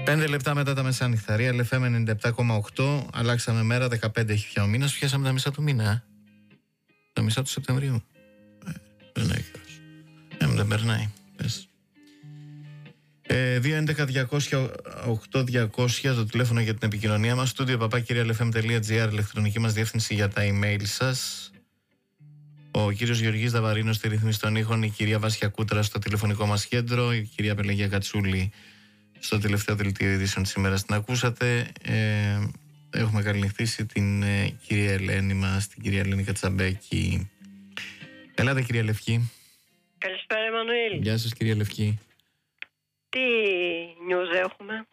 5 λεπτά μετά τα μεσάνυχτα. Real FM 97,8. Αλλάξαμε μέρα, 15 έχει πια ο μήνας. Πιάσαμε τα μισά του μήνα. Τα μισά του Σεπτεμβρίου. Περνάει καιρός. Δεν περνάει. 211-200-8200 το τηλέφωνο για την επικοινωνία μας. studio@realfm.gr, ηλεκτρονική μας διεύθυνση για τα email σας. Ο κύριος Γεωργής Δαβαρίνος στη ρύθμιση των ήχων, η κυρία Βάσια Κούτρα στο τηλεφωνικό μας κέντρο, η κυρία Πελεγία Κατσούλη στο τελευταίο δελτίο ειδήσεων σήμερα την ακούσατε. Έχουμε καληνυχτήσει την κυρία Ελένη μας, την κυρία Ελένη Κατσαμπέκη. Ελάτε κυρία Λευκή. Καλησπέρα Εμμανουήλ. Γεια σας κυρία Λευκή. Τι νιούζ έχουμε?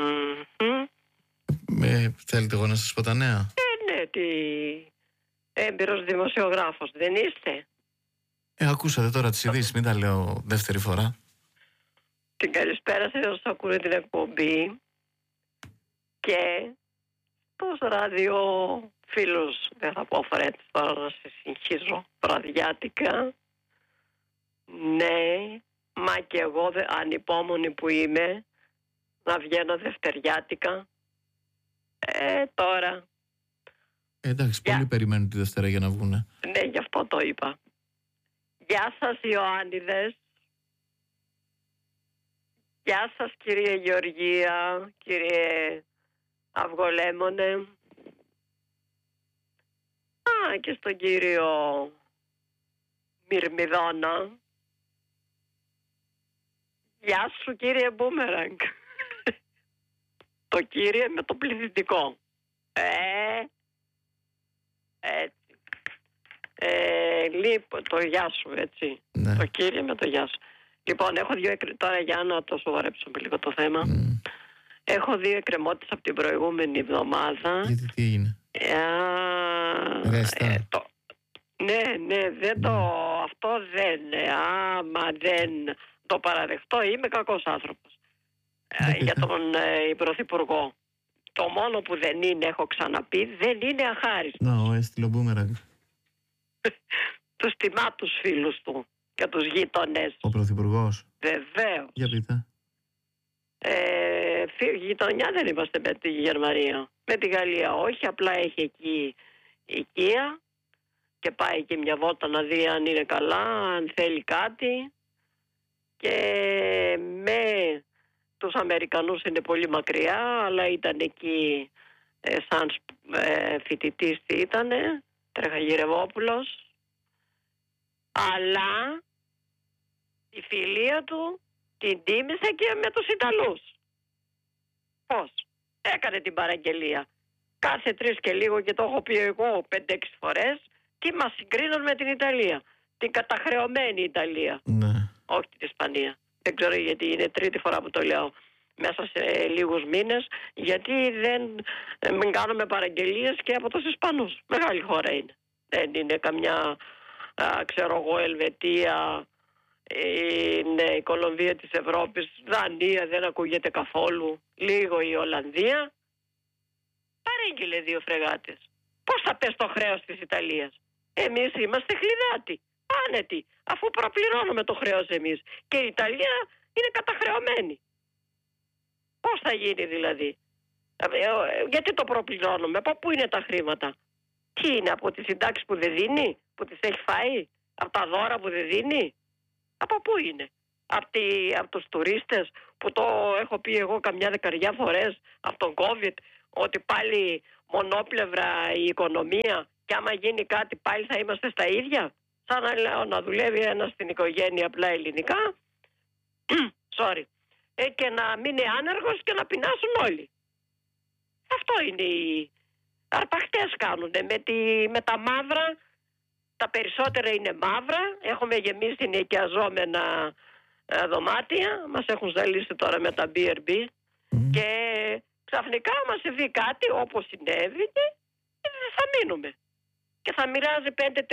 Θέλετε εγώ να σας πω τα νέα? Ναι, τι έμπειρος δημοσιογράφος δεν είστε? Ακούσατε τώρα τις ειδήσεις, μην τα λέω δεύτερη φορά. Την καλησπέρα σε όσους ακούνε την εκπομπή και τους ράδιο φίλους, δεν θα πω φρέτς τώρα να σε συγχύζω, βραδιάτικα. Ναι, μα και εγώ ανυπόμονη που είμαι να βγαίνω δευτεριάτικα. Τώρα εντάξει, πολλοί περιμένουν τη Δευτέρα για να βγουνε. Ναι, γι' αυτό το είπα. Γεια σας Ιωάννιδες. Γεια σας κύριε Γεωργία, κύριε Αυγολέμονε. Και στον κύριο Μυρμιδόνα. Γεια σου κύριε Μπούμεραγκ. Το κύριε με το πληθυντικό. Έτσι. Λοιπόν, το γεια σου, έτσι. Ναι. Το κύριε με το γεια σου. Λοιπόν, έχω τώρα για να το σοβαρέψουμε λίγο το θέμα. Έχω 2 εκκρεμότητες από την προηγούμενη εβδομάδα. Γιατί τι έγινε? Ναι, δεν αυτό δεν. Άμα δεν το παραδεχτώ, είμαι κακός άνθρωπος. Για τον Πρωθυπουργό. Το μόνο που δεν είναι, έχω ξαναπεί, δεν είναι αχάριστος. Ο έστειλε ο Μπούμεραγκ. Τους τιμά τους φίλους του και τους γείτονες. Ο Πρωθυπουργός. Βεβαίως. Για πείτε. Γειτονιά δεν είμαστε με τη Γερμανία. Με τη Γαλλία όχι, απλά έχει εκεί οικία και πάει και μια βόλτα να δει αν είναι καλά, αν θέλει κάτι. Και με τους Αμερικανούς είναι πολύ μακριά, αλλά ήταν εκεί σαν φοιτητής τι ήτανε, Τρεχαγυρευόπουλος. Αλλά η φιλία του την τίμησε και με τους Ιταλούς. Πώς? Έκανε την παραγγελία. Κάθε 3 και λίγο, και το έχω πει εγώ 5-6 φορές, τι μας συγκρίνουν με την Ιταλία. Την καταχρεωμένη Ιταλία. Ναι. Όχι την Ισπανία. Δεν ξέρω γιατί είναι 3η φορά που το λέω μέσα σε λίγους μήνες. Γιατί μην κάνουμε παραγγελίες και από τους Ισπανούς. Μεγάλη χώρα είναι. Δεν είναι καμιά, ξέρω εγώ, Ελβετία, είναι η Κολομβία της Ευρώπης. Δανία δεν ακούγεται καθόλου. Λίγο η Ολλανδία. Παρήγγειλε 2 φρεγάτες. Πώς θα πες το χρέος της Ιταλίας? Εμείς είμαστε χλιδάτοι, άνετοι, αφού προπληρώνουμε το χρέος εμείς. Και η Ιταλία είναι καταχρεωμένη. Πώς θα γίνει δηλαδή? Γιατί το προπληρώνουμε? Από πού είναι τα χρήματα? Τι είναι, από τις συντάξεις που δεν δίνει, που τις έχει φάει? Από τα δώρα που δεν δίνει? Από πού είναι? Από τους τουρίστες που το έχω πει εγώ καμιά 10 φορές από τον COVID, ότι πάλι μονόπλευρα η οικονομία και άμα γίνει κάτι πάλι θα είμαστε στα ίδια? Σαν να λέω να δουλεύει ένας στην οικογένεια απλά ελληνικά sorry, και να μείνει άνεργος και να πεινάσουν όλοι. Αυτό είναι οι αρπαχτές κάνουνε με τα μαύρα. Τα περισσότερα είναι μαύρα. Έχουμε γεμίσει ενοικιαζόμενα δωμάτια. Μας έχουν ζαλίσει τώρα με τα B&B και ξαφνικά μας συμβεί κάτι όπως συνέβη και θα μείνουμε. Και θα μοιράζει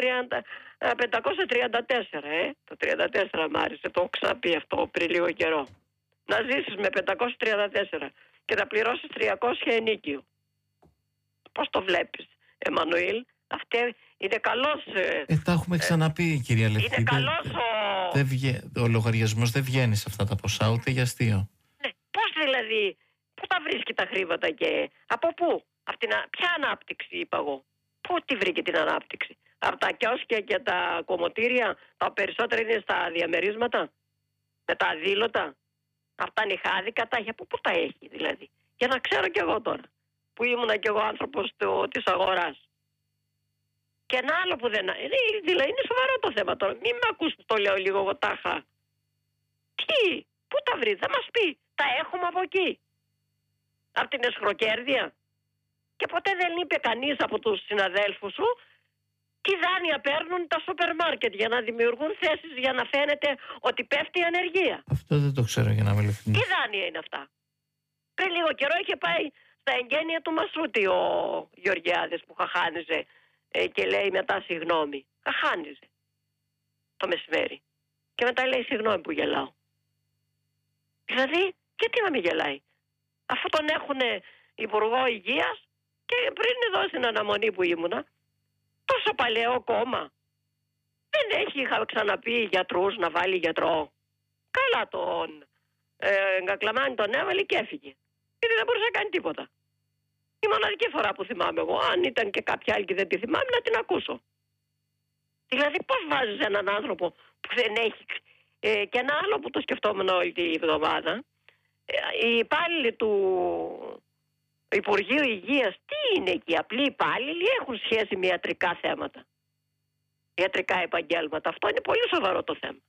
534. Το 34 μ' άρεσε, το έχω ξαναπεί αυτό πριν λίγο καιρό. Να ζήσεις με 534 και να πληρώσεις 300 ενίκιο. Πώς το βλέπεις, Εμμανουήλ? Αυτή είναι καλός. Τα έχουμε ξαναπεί, κυρία Λευκή. Είναι καλός ο λογαριασμός δεν βγαίνει σε αυτά τα ποσά, ούτε για αστείο. Ναι, πώς δηλαδή, Πού τα βρίσκει τα χρήματα και από πού? Ποια ανάπτυξη είπα εγώ? Πού τη βρήκε την ανάπτυξη? Από τα κιόσκια και τα κομμωτήρια, τα περισσότερα είναι στα διαμερίσματα, με τα αδήλωτα. Αυτά νυχάδικα τα έχει. Από πού τα έχει δηλαδή? Και να ξέρω κι εγώ τώρα, που ήμουνα κι εγώ άνθρωπος της αγοράς. Και ένα άλλο που δεν... Δηλαδή είναι σοβαρό το θέμα τώρα. Μην με ακούς που το λέω λίγο εγώ τάχα. Τι, πού τα βρει? Θα μας πει. Τα έχουμε από εκεί. Από την εσχροκέρδεια. Και ποτέ δεν είπε κανείς από τους συναδέλφους σου τι δάνεια παίρνουν τα σούπερ μάρκετ για να δημιουργούν θέσεις, για να φαίνεται ότι πέφτει η ανεργία. Αυτό δεν το ξέρω, για να με ειλικρινής. Τι δάνεια είναι αυτά? Πριν λίγο καιρό είχε πάει στα εγγένεια του Μασούτη ο Γεωργιάδης που χαχάνιζε και λέει μετά συγγνώμη. Χαχάνιζε το μεσημέρι. Και μετά λέει συγγνώμη που γελάω. Δηλαδή, γιατί να μην γελάει? Αφού τον έχουν υπουργό υγείας και πριν εδώ στην αναμονή που ήμουνα, τόσο παλαιό κόμμα. Δεν έχει, είχα ξαναπεί, γιατρούς να βάλει γιατρό. Καλά τον Γκακλαμάνη τον έβαλε και έφυγε. Γιατί δεν μπορούσε να κάνει τίποτα. Η μοναδική φορά που θυμάμαι εγώ, αν ήταν και κάποια άλλη και δεν τη θυμάμαι, να την ακούσω. Δηλαδή πώς βάζεις έναν άνθρωπο που δεν έχει... και ένα άλλο που το σκεφτόμουν όλη τη εβδομάδα, οι υπάλληλοι του Υπουργείου Υγείας, τι είναι εκεί? Απλοί υπάλληλοι, έχουν σχέση με ιατρικά θέματα, ιατρικά επαγγέλματα? Αυτό είναι πολύ σοβαρό το θέμα.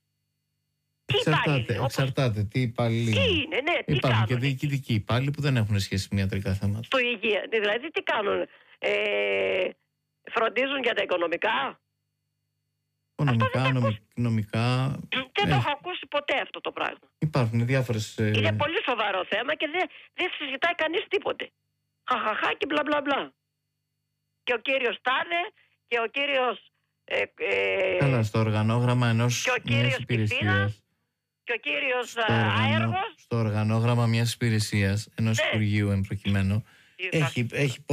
Εξαρτάται τι υπάλληλοι. Τι είναι, ναι, τι υπάρχουν κάνουν? και διοικητικοί υπάλληλοι που δεν έχουν σχέση με ιατρικά θέματα. Στο υγεία, δηλαδή τι κάνουν? Φροντίζουν για τα οικονομικά? Οικονομικά, νομικά. Δεν το έχω ακούσει ποτέ αυτό το πράγμα. Υπάρχουν διάφορες... Είναι πολύ σοβαρό θέμα και δεν συζητάει κανείς τίποτε. Χαχαχά και μπλα μπλα μπλα. Και ο κύριος Τάδε και ο κύριος... Καλά, στο οργανόγραμμα ενός μιας υπηρεσίας. Και ο κύριος Άεργος. Στο οργανόγραμμα μιας υπηρεσίας, ενός υπουργείου εν προκειμένου, έχει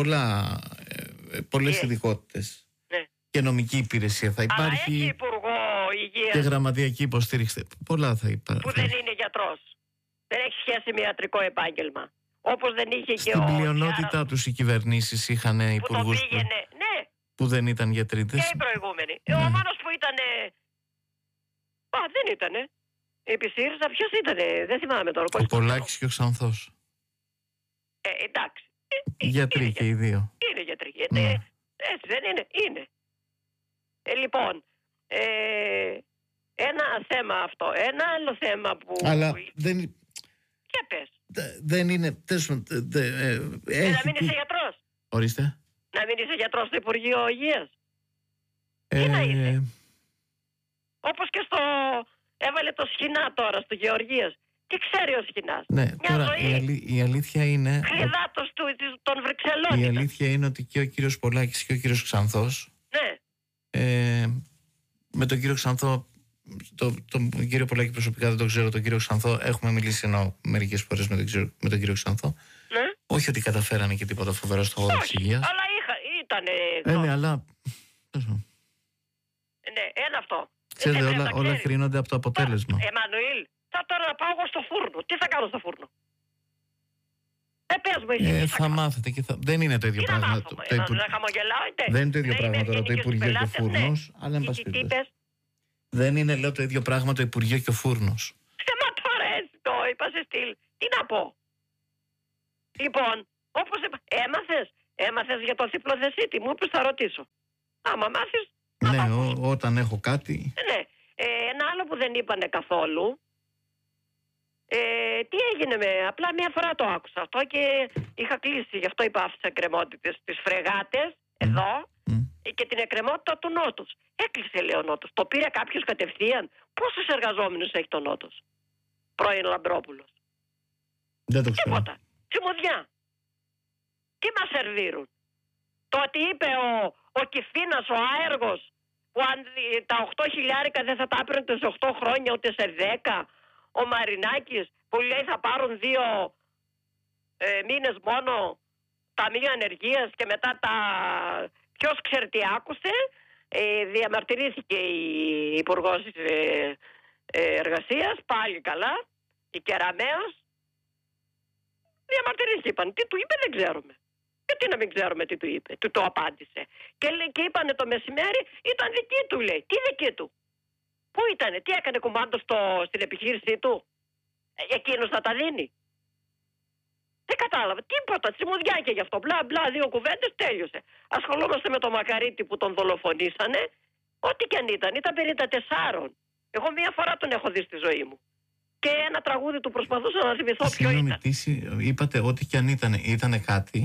πολλές ειδικότητες. Ναι. Και νομική υπηρεσία θα υπάρχει. Αλλά έχει υπουργό υγείας. Και γραμματιακή υποστήριξη. Πολλά θα υπάρχουν. Που δεν είναι γιατρός. Δεν έχει σχέση με ιατρικό επάγγελμα. Όπως δεν είχε και στην πλειονότητά τους οι κυβερνήσεις είχαν υπουργούς που δεν ήταν γιατρίτες. Και οι προηγούμενοι. Ο μόνος που ήτανε... δεν ήτανε. Επί ΣΥΡΙΖΑ ποιος ήτανε? Δεν θυμάμαι τώρα. Ο Πολάκης και ο Ξανθός. Εντάξει. Γιατροί και οι δύο. Είναι γιατροί. Έτσι δεν είναι? Είναι. Λοιπόν, ένα θέμα αυτό. Ένα άλλο θέμα που... Αλλά δεν... Και πες. Δεν είναι... Να μην είσαι γιατρός. Ορίστε. Να μην είσαι γιατρός στο Υπουργείο Υγείας. Τι να είσαι? Όπως και στο... Έβαλε το Σχοινά τώρα στο Γεωργίας. Τι ξέρει ο Σχοινάς? Ναι, τώρα η αλήθεια είναι... Χλιδάτος των Βρυξελών. Η αλήθεια είναι ότι και ο κύριος Πολάκης και ο κύριος Ξανθός... Ναι. Με τον κύριο Ξανθό... Τον κύριο Πολάκη προσωπικά δεν το ξέρω. Τον κύριο Ξανθό έχουμε μιλήσει μερικές φορές με τον κύριο Ξανθό. Ναι. Όχι ότι καταφέρανε και τίποτα φοβερό στο χώρο της υγείας. Αλλά ήτανε... Ναι, αλλά... Ναι, ένα αυτό. Ξέρετε, όλα κρίνονται από το αποτέλεσμα. Εμμανουήλ, τώρα να πάω εγώ στο φούρνο. Τι θα κάνω στο φούρνο? Πες μου εσύ. Θα μάθετε και δεν είναι το ίδιο πράγμα. Να χαμογελάω, δεν είναι το ίδιο πράγμα τώρα το Υπουργείο και ο φούρνος. Αλλά εν πάση περιπτώσει. Δεν είναι, λέω, το ίδιο πράγμα το Υπουργείο και ο φούρνος. Μα τώρα έτσι το είπα σε στυλ. Τι να πω? Λοιπόν, όπως έμαθες για το θυπλοδεσίτη μου, όπως θα ρωτήσω. Άμα μάθεις... Ναι, όταν έχω κάτι... Ναι, ένα άλλο που δεν είπανε καθόλου. Τι έγινε απλά μια φορά το άκουσα αυτό και είχα κλείσει, γι' αυτό είπα αυτές τις εκκρεμότητες, τις φρεγάτες εδώ και την εκκρεμότητα του Νότους. Έκλεισε, λέει, ο Νότος. Το πήρε κάποιος κατευθείαν. Πόσους εργαζόμενους έχει το Νότος? Πρώην Λαμπρόπουλος. Δεν το ξέρω. Τίποτα. Τσιμουδιά. Τι μας σερβίρουν? Το ότι είπε ο Κιφίνας, ο Άεργος, που αν τα 8 χιλιάρικα δεν θα τα έπαιρνε σε 8 χρόνια ούτε σε 10. Ο Μαρινάκης που λέει θα πάρουν 2 μήνες μόνο ταμείο ανεργίας και μετά τα... Ποιος ξέρει τι άκουσε? Διαμαρτυρήθηκε η Υπουργός Εργασίας, πάλι καλά, η Κεραμέως. Διαμαρτυρήθηκε, είπαν. Τι του είπε δεν ξέρουμε. Γιατί να μην ξέρουμε τι του είπε. Του το απάντησε. Και είπανε το μεσημέρι ήταν δική του, λέει. Τι δική του? Πού ήτανε, τι έκανε κουμάντο στην επιχείρησή του? Εκείνος θα τα δίνει? Δεν κατάλαβα. Τίποτα. Τσιμουδιάκια γι' αυτό. Μπλα μπλα, 2 κουβέντες, τέλειωσε. Ασχολούμαστε με τον Μακαρίτη που τον δολοφονήσανε. Ό,τι και αν ήταν. Ήταν 54. Εγώ μία φορά τον έχω δει στη ζωή μου. Και ένα τραγούδι του προσπαθούσα να θυμηθώ ποιο ήταν. Είπατε ό,τι και αν ήτανε κάτι.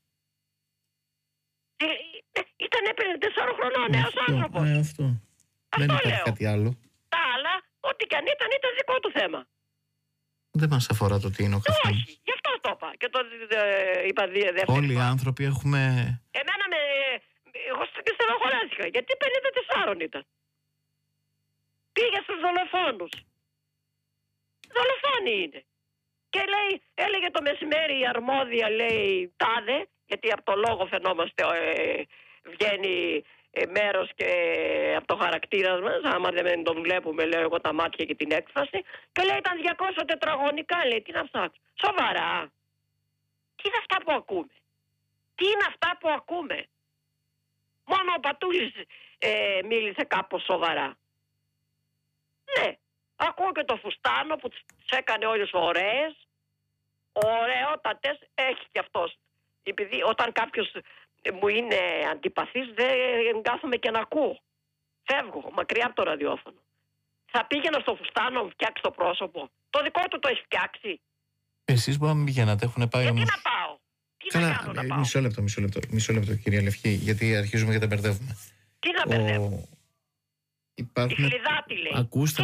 Ήτανε 54 χρονών, νέος άνθρωπος. Αυτό. Δεν υπάρχει κάτι άλλο. Τα άλλα, ό,τι και αν ήταν δικό του θέμα. Δεν μας αφορά το τι είναι ο καθένας. Όχι, γι' αυτό το είπα. Και το είπα δεύτερη. Όλοι οι άνθρωποι έχουμε... Εμένα εγώ στενοχωράστηκα, γιατί 54 ήταν. Πήγε στους δολοφόνους. Δολοφόνοι είναι. Και έλεγε το μεσημέρι η αρμόδια, λέει, τάδε, γιατί από το λόγο φαινόμαστε, βγαίνει μέρος και από το χαρακτήρα μας, άμα δεν τον βλέπουμε, λέω εγώ, τα μάτια και την έκφραση, και λέει ήταν 200 τετραγωνικά, λέει, τι να ψάξω? Σοβαρά? Τι είναι αυτά που ακούμε? Τι είναι αυτά που ακούμε? Μόνο ο Πατούλης μίλησε κάπως σοβαρά. Ναι, ακούω και το Φουστάνο που τις έκανε όλες ωραίες, ωραιότατες, έχει κι αυτός. Επειδή όταν κάποιος μου είναι αντιπαθής δεν κάθομαι και να ακούω. Φεύγω μακριά από το ραδιόφωνο. Θα πήγαινα στο Φουστάνο να μου φτιάξει το πρόσωπο? Το δικό του το έχει φτιάξει. Εσείς μπορεί να μην πηγαίνατε, έχουν πάει όμως. Γιατί να πάω? Τι να κάνω να πάω? Μισό λεπτό κυρία Λευκή, γιατί αρχίζουμε και τα μπερδεύουμε. Τι να μπερδεύουμε? Υπάρχουν... Η Χλιδάτη λέει.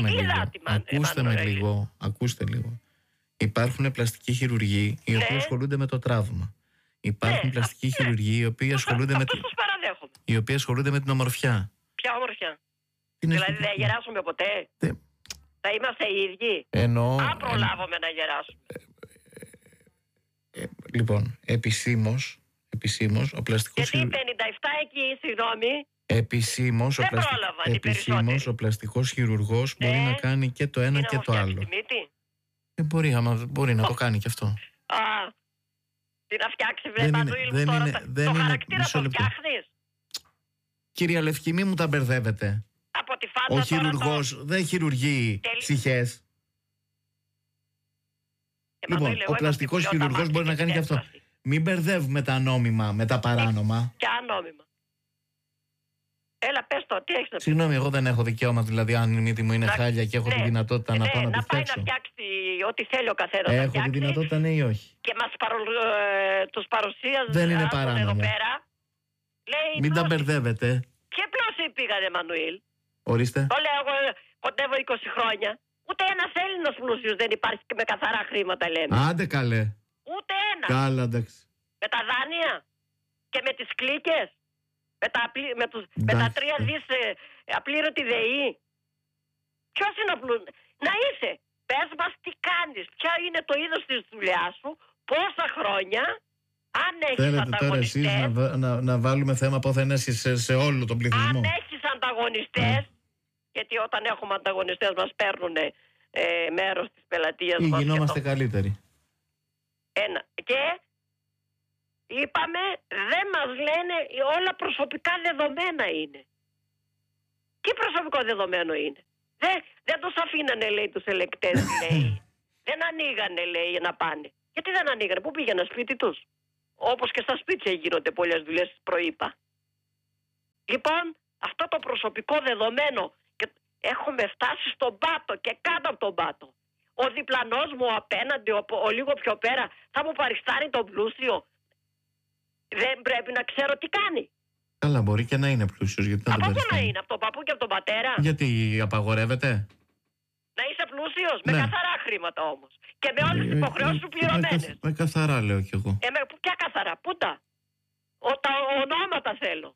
Ακούστε λίγο. Υπάρχουν πλαστικοί χειρουργοί οι οποίοι ασχολούνται με το τραύμα. Υπάρχουν πλαστικοί χειρουργοί οι οποίοι ασχολούνται με την ομορφιά. Ποια ομορφιά? Δηλαδή δεν γεράσουμε ποτέ? Θα είμαστε οι ίδιοι? Αν προλάβουμε να γεράσουμε. Λοιπόν, επισήμως ο πλαστικός χειρουργός... Γιατί 57 εκεί, συγγνώμη. Επισήμως ο πλαστικός χειρουργός μπορεί να κάνει και το ένα και το άλλο. Μπορεί να το κάνει και αυτό. Τι να φτιάξει, βρε Μανουήλ μου, τώρα το χαρακτήρα το φτιάχνεις? Κυρία Λευκή, μη μου τα μπερδεύετε. Από τη φάντα. Ο χειρουργός δεν χειρουργεί ψυχές. Λοιπόν, ο πλαστικός χειρουργός μπορεί να κάνει και αυτό. Μην μπερδεύουμε τα νόμιμα με τα παράνομα. Ποια νόμιμα? Έλα, πες το, τι έχεις να πεις? Συγγνώμη, εγώ δεν έχω δικαίωμα, δηλαδή αν η μύτη μου είναι χάλια και έχω τη δυνατότητα να πάω να τη φτιάξω. Να πάει να φτιάξει ό,τι θέλει ο καθένας. Έχω τη δυνατότητα, ναι ή όχι? Και μας τους παρουσίαζε δεν είναι παράνομο. Εδώ πέρα. Λέει, μην τα μπερδεύετε. Ποια πλώση πήγανε, Μανουήλ? Ορίστε. Το λέω, εγώ κοντεύω 20 χρόνια. Ούτε ένας Έλληνας πλούσιος δεν υπάρχει και με καθαρά χρήματα, λέμε. Άντε καλέ. Ούτε ένα. Καλά, εντάξει. Με τα δάνεια και με τις κλίκες. Με τα 3 δις απλήρωτη ΔΕΗ. Ποιος είναι ο πλούσιος? Να είσαι. Πες μας τι κάνεις. Ποια είναι το είδος της δουλειάς σου? Πόσα χρόνια? Αν έχεις ανταγωνιστές. Τώρα εσείς να βάλουμε θέμα ποθενέσεις σε όλο τον πληθυσμό. Αν έχεις ανταγωνιστές. Γιατί όταν έχουμε ανταγωνιστές μας παίρνουν μέρος της πελατείας μας. Γινόμαστε καλύτεροι. Και είπαμε, δεν μας λένε, όλα προσωπικά δεδομένα είναι. Τι προσωπικό δεδομένο είναι? Δεν τους αφήνανε, λέει, τους ελεκτές, λέει. Δεν ανοίγανε, λέει, να πάνε. Γιατί δεν ανοίγανε? Πού πήγαιναν, σπίτι τους? Όπως και στα σπίτια γίνονται πολλές δουλειές, προείπα. Λοιπόν, αυτό το προσωπικό δεδομένο, και έχουμε φτάσει στον πάτο και κάτω από τον πάτο. Ο διπλανός μου απέναντι, ο λίγο πιο πέρα, θα μου παριστάνει τον πλούσιο. Δεν πρέπει να ξέρω τι κάνει? Καλά, μπορεί και να είναι πλούσιος. Γιατί από πού να είναι? Από τον παππού και από τον πατέρα? Γιατί απαγορεύεται? Να είσαι πλούσιος, με καθαρά χρήματα όμως. Και με όλες τις υποχρεώσεις σου πληρωμένες. Με καθαρά λέω κι εγώ. Ποια καθαρά? Πού τα ονόματα θέλω.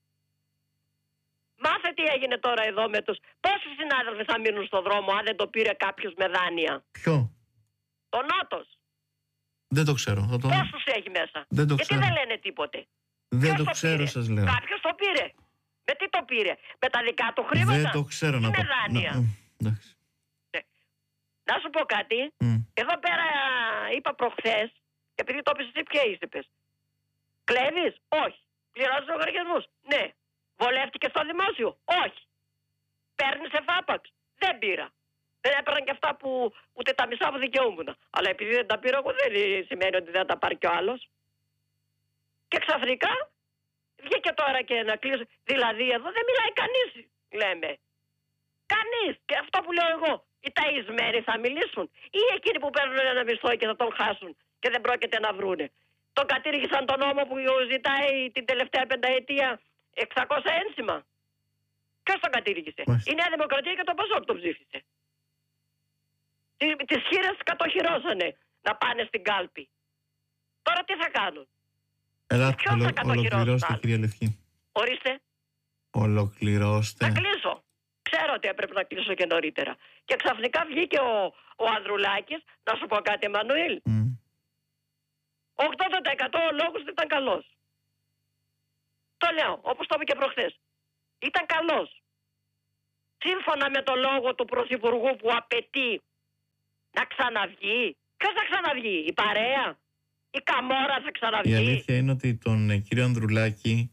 Μάθε τι έγινε τώρα εδώ με τους... Πόσοι συνάδελφοι θα μείνουν στον δρόμο αν δεν το πήρε κάποιος με δάνεια? Ποιο? Το Νότος. Δεν το ξέρω. Πόσους έχει μέσα? Δεν το γιατί ξέρω. δεν λένε τίποτε? Δεν το ξέρω, σας λέω. Κάποιος το πήρε. Με τι το πήρε? Με τα δικά του χρήματα? Δεν το ξέρω να πω. Με δάνεια. Να σου πω κάτι. Εδώ πέρα είπα προχθές, Και επειδή το είπες εσύ, ποιες είπες? Κλέβεις? Όχι. Πληρώνεις λογαριασμούς? Ναι. Βολεύτηκες στο δημόσιο? Όχι. Παίρνεις εφάπαξ? Δεν πήρα. Δεν έπαιρναν και αυτά που ούτε τα μισά που δικαιούμουν. Αλλά επειδή δεν τα πήρα εγώ, δεν σημαίνει ότι δεν τα πάρει κι ο άλλος. Και ξαφνικά βγήκε τώρα και να κλείσω. Δηλαδή εδώ δεν μιλάει κανείς, λέμε. Κανείς. Και αυτό που λέω εγώ. Οι ταΐσμένοι θα μιλήσουν ή εκείνοι που παίρνουν ένα μισθό και θα τον χάσουν και δεν πρόκειται να βρούνε? Τον κατήργησαν τον νόμο που ζητάει την τελευταία πενταετία 600 ένσημα. Ποιος τον κατήργησε? Η Νέα Δημοκρατία και το Πασόκ τον ψήφισε. Τις χείρες κατοχυρώσανε να πάνε στην κάλπη. Τώρα τι θα κάνουν? Ποιος θα κατοχυρώσει? Ολοκληρώστε, κυρία Λευκή. Ορίστε. Ολοκληρώστε. Θα κλείσω. Ξέρω ότι έπρεπε να κλείσω και νωρίτερα. Και ξαφνικά βγήκε ο Ανδρουλάκης, να σου πω κάτι, Εμμανουήλ. 80% ο λόγος ήταν καλός. Το λέω, όπως το είπε και προχθές. Ήταν καλός. Σύμφωνα με το λόγο του Πρωθυπουργού που απαιτεί να ξαναβγεί. Ποιος θα ξαναβγεί? Η παρέα? Η Καμόρα θα ξαναβγεί? Η αλήθεια είναι ότι τον κύριο Ανδρουλάκη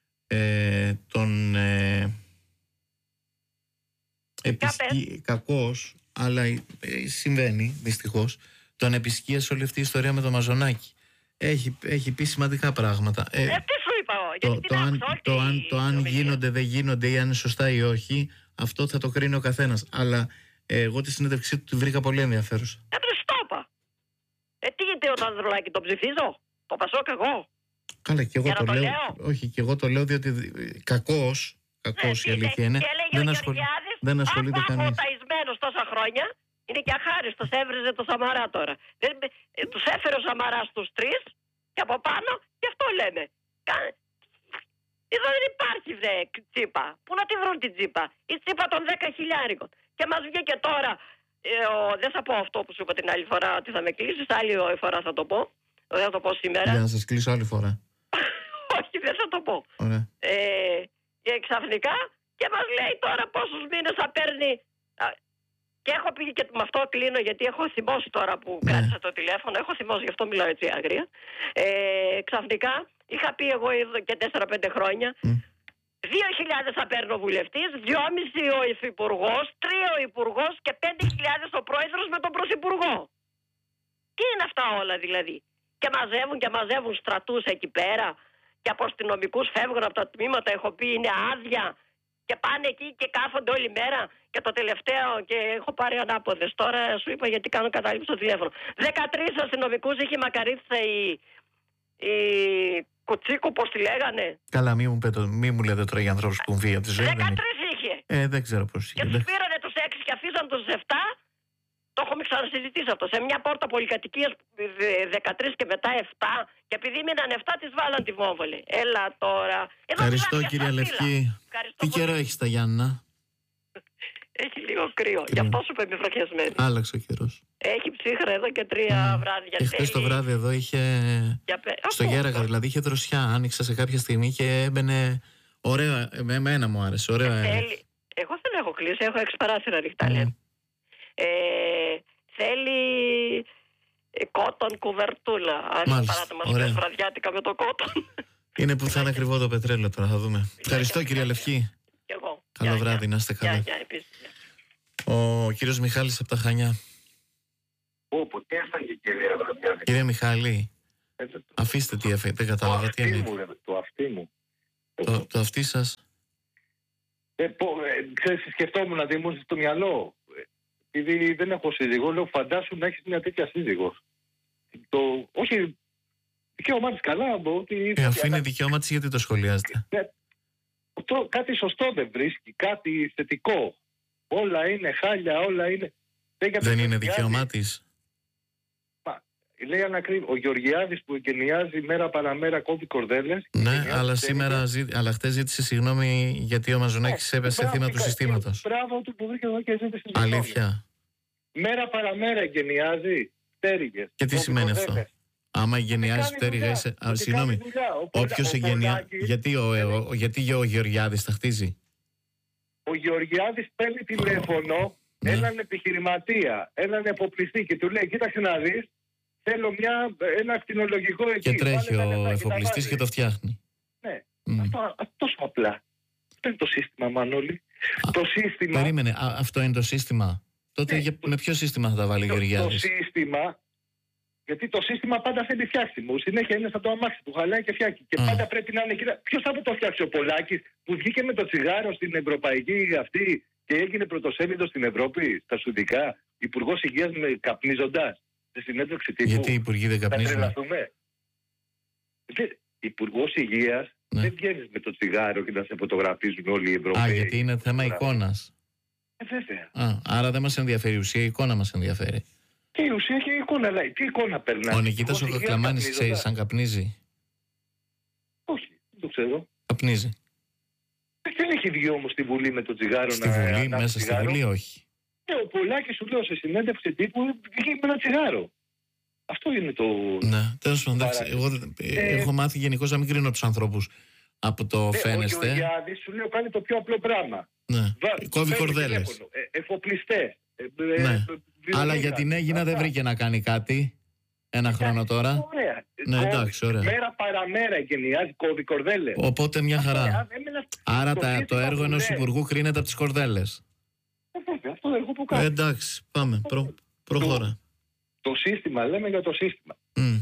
κακώς, αλλά συμβαίνει δυστυχώς, τον επισκίασε όλη αυτή η ιστορία με το Μαζονάκι. Έχει πει σημαντικά πράγματα. Τι σου είπα εγώ? Το αν γίνονται, δεν γίνονται ή αν είναι σωστά ή όχι, αυτό θα το κρίνει ο καθένας. Αλλά εγώ τη συνέντευξή του τη βρήκα πολύ ενδιαφέρουσα. Το είπα. Τι γίνεται ο Ανδρουλάκη, τον ψηφίζω? Το Πασόκ εγώ? Καλά, και εγώ το λέω. Όχι, και εγώ το λέω διότι κακώς η αλήθεια είναι. Δεν ασχολείται κανείς. Ο ταϊσμένος τόσα χρόνια είναι και αχάριστος, έβριζε το Σαμαρά τώρα. Τους έφερε ο Σαμαράς τους τρεις και από πάνω, και αυτό λέμε. Εδώ δεν υπάρχει τσίπα. Πού να τη βρουν την τσίπα? Η τσίπα των 10.000. Και μας βγήκε τώρα, δεν θα πω αυτό που σου είπα την άλλη φορά ότι θα με κλείσεις, άλλη φορά θα το πω. Δεν θα το πω σήμερα. Για να σας κλείσω άλλη φορά. Όχι, δεν θα το πω. Και ξαφνικά και μας λέει τώρα πόσους μήνες θα παίρνει. Και έχω πει και με αυτό κλείνω, γιατί έχω θυμώσει τώρα που κράτησα το τηλέφωνο. Έχω θυμώσει, γι' αυτό μιλάω έτσι άγρια. Ξαφνικά είχα πει εγώ εδώ και 4-5 χρόνια 2.000 θα παίρνω βουλευτής, 2.500 ο υφυπουργός, 3 ο υπουργός και 5.000 ο πρόεδρος με τον πρωθυπουργό. Τι είναι αυτά όλα δηλαδή? Και μαζεύουν στρατούς εκεί πέρα και από αστυνομικούς φεύγουν από τα τμήματα, έχω πει είναι άδεια, και πάνε εκεί και κάθονται όλη μέρα. Και το τελευταίο, και έχω πάρει ανάποδες τώρα, σου είπα γιατί κάνω κατάληψη στο τηλέφωνο. 13 αστυνομικούς είχε η Μακαρίτσα η Κουτσίκου, πώς τη λέγανε. Καλά, μη μου λέτε τώρα για ανθρώπους που βία τη ζωή. 13 είχε. Δεν ξέρω πώς είχε. Και τους πήρανε τους 6 και αφήσαν τους 7. Το έχουμε ξανασυζητήσει αυτό. Σε μια πόρτα πολυκατοικίας 13 και μετά 7. Και επειδή μείναν 7, τις βάλαν τη βόμβολη. Έλα τώρα. Ευχαριστώ, κυρία Λευκή. Τι καιρό έχει στα Γιάννενα? Έχει λίγο κρύο. Γι' αυτό σου είπε βροχιασμένη. Άλλαξε ο καιρός. Έχει ψύχρα εδώ και 3 βράδια. Και χθες το βράδυ εδώ είχε. Στο Γέραγα δηλαδή είχε δροσιά. Άνοιξα σε κάποια στιγμή και έμπαινε. Ωραία. Εμένα μου άρεσε. Ωραία. Εγώ δεν έχω κλείσει. Έχω 6 παράθυρα ανοιχτά. Θέλει κότον κουβερτούλα. Αν παράδειγμα βραδιάτικα με το κότον. Είναι που θα είναι ακριβό το πετρέλαιο τώρα, θα δούμε. Ευχαριστώ, κυρία Λευκή. Καλό βράδυ, να είστε καλά. Ο κύριος Μιχάλης από τα Χανιά. Τι έφαγε, κυρία Βραδιάτικα? Κύριε Μιχάλη, αφήστε τι έφαγε, δεν κατάλαβα τι είναι. Το αυτί μου. Το αυτί σας. Ξέρεις, σκεφτόμουν να δημιουργήσω στο μυαλό. Επειδή δεν έχω σύζυγο, λέω φαντάσου να έχεις μια τέτοια σύζυγο. Όχι, δικαίωμά της καλά. Αφού είναι δικαίωμά της, γιατί το σχολιάζετε? Κάτι σωστό δεν βρίσκει, κάτι θετικό. Όλα είναι χάλια, όλα είναι. Δεν είναι δικαίωμά της. Λέει ο Γεωργιάδης που εγκαινιάζει μέρα παραμέρα κόβει κορδέλες. Ναι, αλλά χτες ζήτησε συγγνώμη γιατί ο Μαζονάκης έπεσε θύμα του συστήματος. Μπράβο του που βρήκε εδώ και ζήτησε συγγνώμη. Αλήθεια. Μέρα παραμέρα εγκαινιάζει πτέρυγες. Και τι σημαίνει αυτό? Άμα εγκαινιάζει πτέρυγες. Συγγνώμη. Όποιος εγκαινιάζει. Γιατί ο Γεωργιάδης τα χτίζει? Ο Γεωργιάδης παίρνει τηλέφωνο έναν επιχειρηματία, έναν εποπλιστή και του λέει: κοίταξε να δεις, θέλω ένα ακτινολογικό εκεί. Και τρέχει Βάλε τα ο λεφτά εφοπλιστής τα και το φτιάχνει. Ναι. Αυτό τόσο απλά. Αυτό είναι το σύστημα, Μανώλη. Το σύστημα. Περίμενε, αυτό είναι το σύστημα. Τότε Ναι, με ποιο σύστημα θα τα βάλει ο το Γεωργιάδης? σύστημα. Γιατί το σύστημα πάντα θέλει φτιάξιμο. Συνέχεια είναι σαν το αμάξι που χαλάει και φτιάχνει. Και πάντα πρέπει να είναι εκεί. Ποιο θα το φτιάξει, ο Πολάκης που βγήκε με το τσιγάρο στην ευρωπαϊκή αυτή και έγινε πρωτοσέλιδο στην Ευρώπη, στα Σουδικά, υπουργός Υγείας καπνίζοντας σε συνέντευξη τύπου? Γιατί οι υπουργοί δεν καπνίζουν? Υπουργός Υγείας, ναι. Δεν βγαίνεις με το τσιγάρο και να σε φωτογραφίζουν όλοι οι Ευρωπαίοι. Γιατί είναι θέμα εικόνας. Βέβαια. Άρα δεν μας ενδιαφέρει η ουσία, η εικόνα μας ενδιαφέρει. Και η ουσία και η εικόνα, αλλά τι εικόνα περνάει? Ο Νικήτας ο Κακλαμάνης ξέρεις αν καπνίζει? Όχι, δεν το ξέρω. Καπνίζει. Δεν έχει βγει όμως στη Βουλή με το τσιγάρο στη Βουλή, μέσα στη Βουλή όχι. Ο Πολάκης, σου λέω, σε συνέντευξη τύπου βγήκε με ένα τσιγάρο. Αυτό είναι το... Ναι, τέλος πάντων, εγώ έχω μάθει γενικώς να μην κρίνω τους ανθρώπους από το φαίνεστε. Ο Γεωργιάδης, σου λέω, κάνει το πιο απλό πράγμα. Ναι, κόβει κορδέλες. Εφοπλιστές. Ναι, αλλά για την Αίγινα δεν βρήκε να κάνει κάτι ένα χρόνο τώρα. Ωραία. Ναι, εντάξει, ωραία. Μέρα παραμέρα εγκαινιάζει, κόβει κορδέλες. Οπότε μια χαρά. Άρα το έργο ενός υπουργού κρίνεται από τις κορδέλες. Αυτό το έργο που κάνει. Εντάξει, πάμε, προχώρα. Το σύστημα, λέμε για το σύστημα.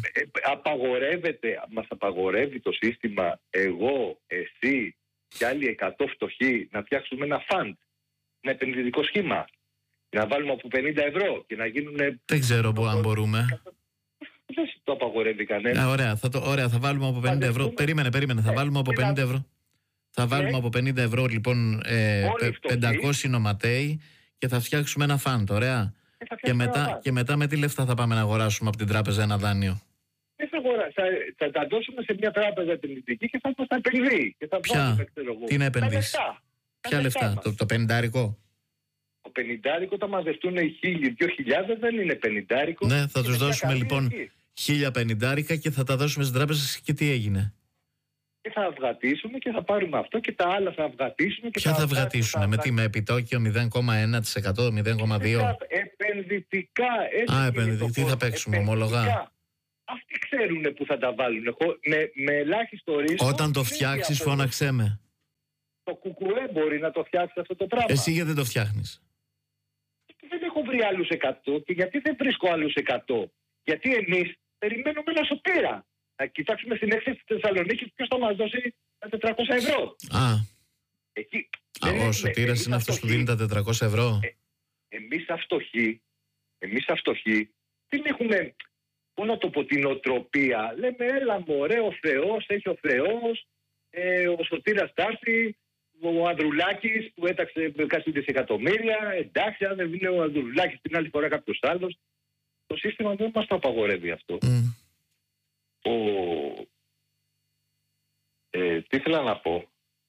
Μας απαγορεύει το σύστημα, εγώ, εσύ και άλλοι 100 φτωχοί, να φτιάξουμε ένα φαντ, ένα επενδυτικό σχήμα, να βάλουμε από 50 ευρώ και να γίνουν... Δεν ξέρω αν μπορούμε. Δεν το απαγορεύει κανένα. Ωραία, θα βάλουμε από 50 ευρώ. Περίμενε, θα βάλουμε από 50 ευρώ. Θα βάλουμε από 50 ευρώ λοιπόν 500 νοματέοι και θα φτιάξουμε ένα φαντ, ωραία. Και μετά με τι λεφτά θα πάμε να αγοράσουμε από την τράπεζα ένα δάνειο? Θα τα δώσουμε σε μια τράπεζα επενδυτική και θα τα επενδύει. Ποια? Τι να επενδύσει? Ποια λεφτά? Το 50άρικο? Το 50άρικο θα μαζευτούν 1.000-2.000, δεν είναι 50άρικο. Ναι, θα τους δώσουμε λοιπόν 1.050 και θα τα δώσουμε στην τράπεζα και τι έγινε? Και θα αυγατήσουμε και θα πάρουμε αυτό και τα άλλα θα αυγατήσουμε. Ποια θα αυγατήσουν? Με επιτόκιο 0,1%, 0,2%? Επενδυτικά. Επενδυτικά. Τι θα παίξουμε, ομόλογα? Αυτοί ξέρουν που θα τα βάλουν. Με ελάχιστο ρίσκο. Όταν το φτιάξεις, φώναξέ με. Το κουκουέ μπορεί να το φτιάξει αυτό το πράγμα. Εσύ γιατί δεν το φτιάχνεις? Δεν έχω βρει άλλους 100. Και γιατί δεν βρίσκω άλλους 100? Γιατί εμείς περιμένουμε ένα σωτήρα. Να κοιτάξουμε στην έκθεση της Θεσσαλονίκης ποιος θα μας δώσει τα 400 ευρώ. Ο σωτήρας είναι αυτός που δίνει τα 400 ευρώ. Εμείς αυτοχοί δεν έχουμε, πώς να το πω, την οτροπία. Λέμε έλα μωρέ, ο Θεός, έχει ο Θεός, ο σωτήρας θα έρθει, ο Ανδρουλάκης που έταξε κάτι δισεκατομμύρια, εντάξει, αν δεν είναι ο Ανδρουλάκης την άλλη φορά κάποιος άλλος. Το σύστημα δεν μας το απαγορεύει αυτό. Τι ήθελα να πω.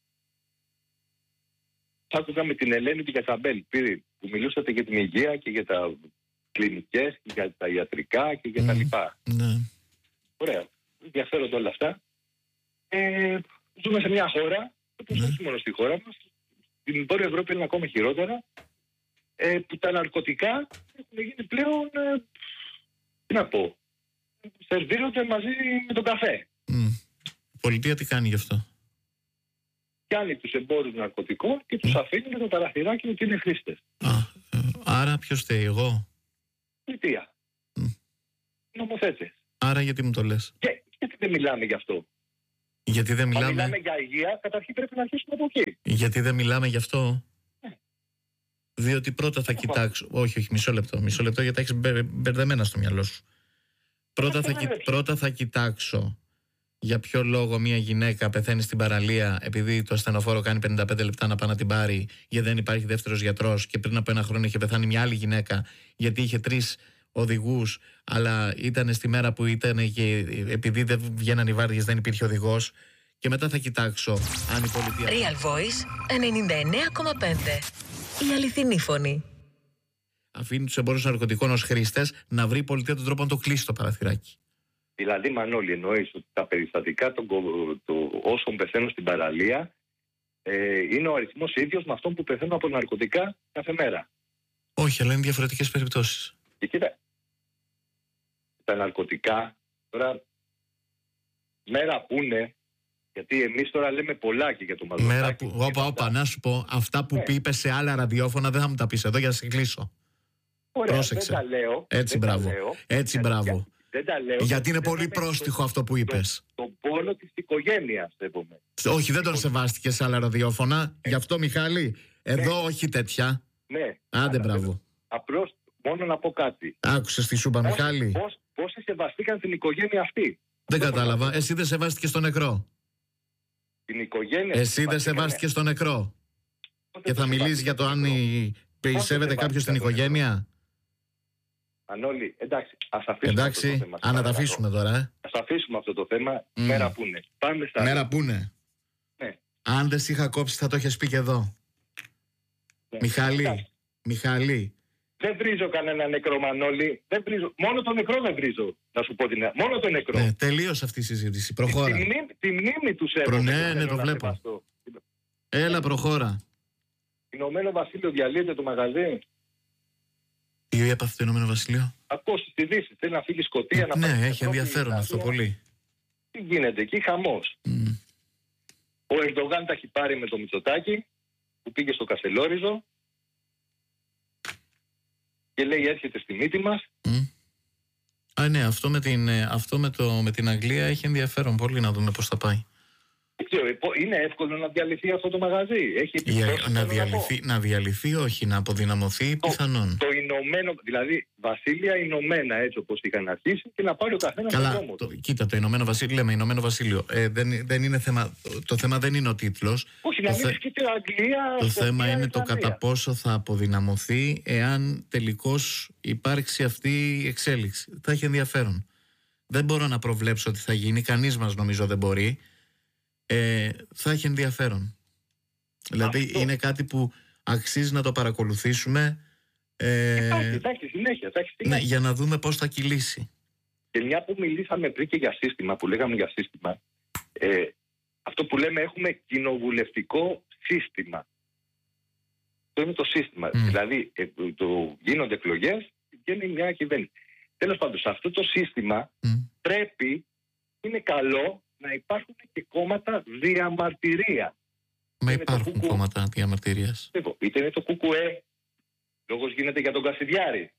Άκουγα με την Ελένη την Κατσαμπέλη που μιλούσατε για την υγεία και για τα κλινικές και για τα ιατρικά και για τα λοιπά. Ναι. Ωραία. Ενδιαφέρονται όλα αυτά. Ζούμε σε μια χώρα, όχι μόνο στη χώρα μας, στην Βόρεια Ευρώπη είναι ακόμα χειρότερα, που τα ναρκωτικά έχουν γίνει πλέον, τι να πω, σερβίρονται μαζί με τον καφέ. Η πολιτεία τι κάνει γι' αυτό? Πιάνει τους εμπόρους ναρκωτικών και τους αφήνει με το παραθυράκι ότι είναι χρήστες. Άρα ποιος φταίει, εγώ? Πολιτεία. Νομοθέτες. Άρα γιατί μου το λες? Γιατί δεν μιλάμε γι' αυτό? Γιατί δεν μιλάμε? Αν μιλάμε για υγεία, καταρχήν πρέπει να αρχίσουμε από εκεί. Γιατί δεν μιλάμε γι' αυτό? Διότι πρώτα θα κοιτάξω. Όχι, μισό λεπτό, γιατί έχεις μπερδεμένα στο μυαλό σου. Πρώτα θα κοιτάξω για ποιο λόγο μια γυναίκα πεθαίνει στην παραλία επειδή το ασθενοφόρο κάνει 55 λεπτά να πάει να την πάρει, γιατί δεν υπάρχει δεύτερος γιατρός, και πριν από ένα χρόνο είχε πεθάνει μια άλλη γυναίκα γιατί είχε 3 οδηγούς, αλλά ήταν στη μέρα που ήταν και επειδή δεν βγαίναν οι βάρδιες δεν υπήρχε οδηγός. Και μετά θα κοιτάξω αν η πολιτεία... Real Voice 99,5. Η αληθινή φωνή. Αφήνει τους εμπόρους ναρκωτικών ως χρήστες, να βρει η πολιτεία τον τρόπο να το κλείσει το παραθυράκι. Δηλαδή, Μανώλη, εννοείς ότι τα περιστατικά όσων πεθαίνουν στην παραλία είναι ο αριθμός ίδιος με αυτόν που πεθαίνουν από ναρκωτικά κάθε μέρα? Όχι, αλλά είναι διαφορετικές περιπτώσεις. Και κοίτα, τα ναρκωτικά. Τώρα, μέρα που είναι, γιατί εμείς τώρα λέμε πολλά και για το μαζοτάκι. Μέρα που, όπα, να σου πω, αυτά που είπες σε άλλα ραδιόφωνα δεν θα μου τα πεις εδώ για να σε κλείσω. Ωραία, πρόσεξε. Δεν τα λέω. Έτσι, δεν μπράβο. τα λέω, Έτσι, μπράβο. Δεν τα λέω. Γιατί είναι πολύ πρόστιχο αυτό που είπες. Τον πόνο της οικογένειας, σέβομαι. Όχι, δεν τον σεβάστηκε σε άλλα ραδιόφωνα. Γι' αυτό, Μιχάλη, εδώ όχι τέτοια. Ναι. Άντε, μπράβο. Απλώς μόνο να πω κάτι. Άκουσες τι σου είπα, Μιχάλη. Πόσοι σεβαστήκαν την οικογένεια αυτή. Δεν κατάλαβα. Εσύ δεν σεβάστηκες στον νεκρό. Την οικογένεια. Εσύ δεν σεβάστηκες στον νεκρό. Και θα μιλήσεις για το αν σέβεται κάποιος την οικογένεια. Μανώλη, εντάξει, ας αφήσουμε Εντάξει, αυτό το θέμα. να τα αφήσουμε τώρα. Ας αφήσουμε αυτό το θέμα, μέρα που είναι. Πάμε στα... Μέρα που είναι. Ναι. Αν δεν σε είχα κόψει θα το έχεις πει και εδώ. Ναι. Μιχάλη, Μιχάλη. Δεν βρίζω κανένα νεκρό, Μανώλη. Δεν βρίζω. Μόνο το νεκρό δεν βρίζω, να σου πω την αλήθεια. Μόνο το νεκρό. Ναι, τελείωσε αυτή η συζήτηση. Προχώρα. Τη μνήμη του σέβομαι. Ναι, το βλέπω. Έλα, προχώρα. Ηνωμένο Βασίλειο διαλύεται το μαγαζί. Τι έπαθε το Ηνωμένο Βασίλειο. Ακούσει τη Δύση. Θέλει να φύγει Σκωτία να πάει. Ναι, έχει ενδιαφέρον αυτό πολύ. Τι γίνεται εκεί, χαμός. Ο Ερντογάν τα έχει πάρει με το Μητσοτάκη που πήγε στο Καστελόριζο και λέει έρχεται στη μύτη μας. Ναι, αυτό με την Αγγλία έχει ενδιαφέρον πολύ να δούμε πώς θα πάει. Είναι εύκολο να διαλυθεί αυτό το μαγαζί. Να διαλυθεί, όχι, να αποδυναμωθεί πιθανόν. Το Ηνωμένο, δηλαδή Βασίλεια Ηνωμένα, έτσι όπως είχαν αρχίσει, και να πάρει ο καθένας τον δρόμο του. Κοίτα, το Ηνωμένο Βασίλειο, λέμε Ηνωμένο Βασίλειο. Δεν είναι θέμα, το θέμα δεν είναι ο τίτλος. Όχι, να μην σκεφτεί Αγγλία. Το θέμα είναι το κατά πόσο θα αποδυναμωθεί εάν τελικώς υπάρξει αυτή η εξέλιξη. Θα έχει ενδιαφέρον. Δεν μπορώ να προβλέψω ότι θα γίνει, κανείς μας νομίζω δεν μπορεί. Θα έχει ενδιαφέρον. Δηλαδή είναι κάτι που αξίζει να το παρακολουθήσουμε συνέχεια. Ναι, για να δούμε πώς θα κυλήσει. Και μια που μιλήσαμε πριν και για σύστημα, που λέγαμε για σύστημα, αυτό που λέμε έχουμε κοινοβουλευτικό σύστημα. Αυτό είναι το σύστημα. Δηλαδή γίνονται εκλογές και βγαίνει μια κυβέρνηση. Τέλος πάντων, σε αυτό το σύστημα πρέπει, είναι καλό να υπάρχουν και κόμματα διαμαρτυρία. Μα υπάρχουν κόμματα διαμαρτυρίας. Είτε είναι το ΚΚΕ, λόγος γίνεται για τον Κασιδιάρη.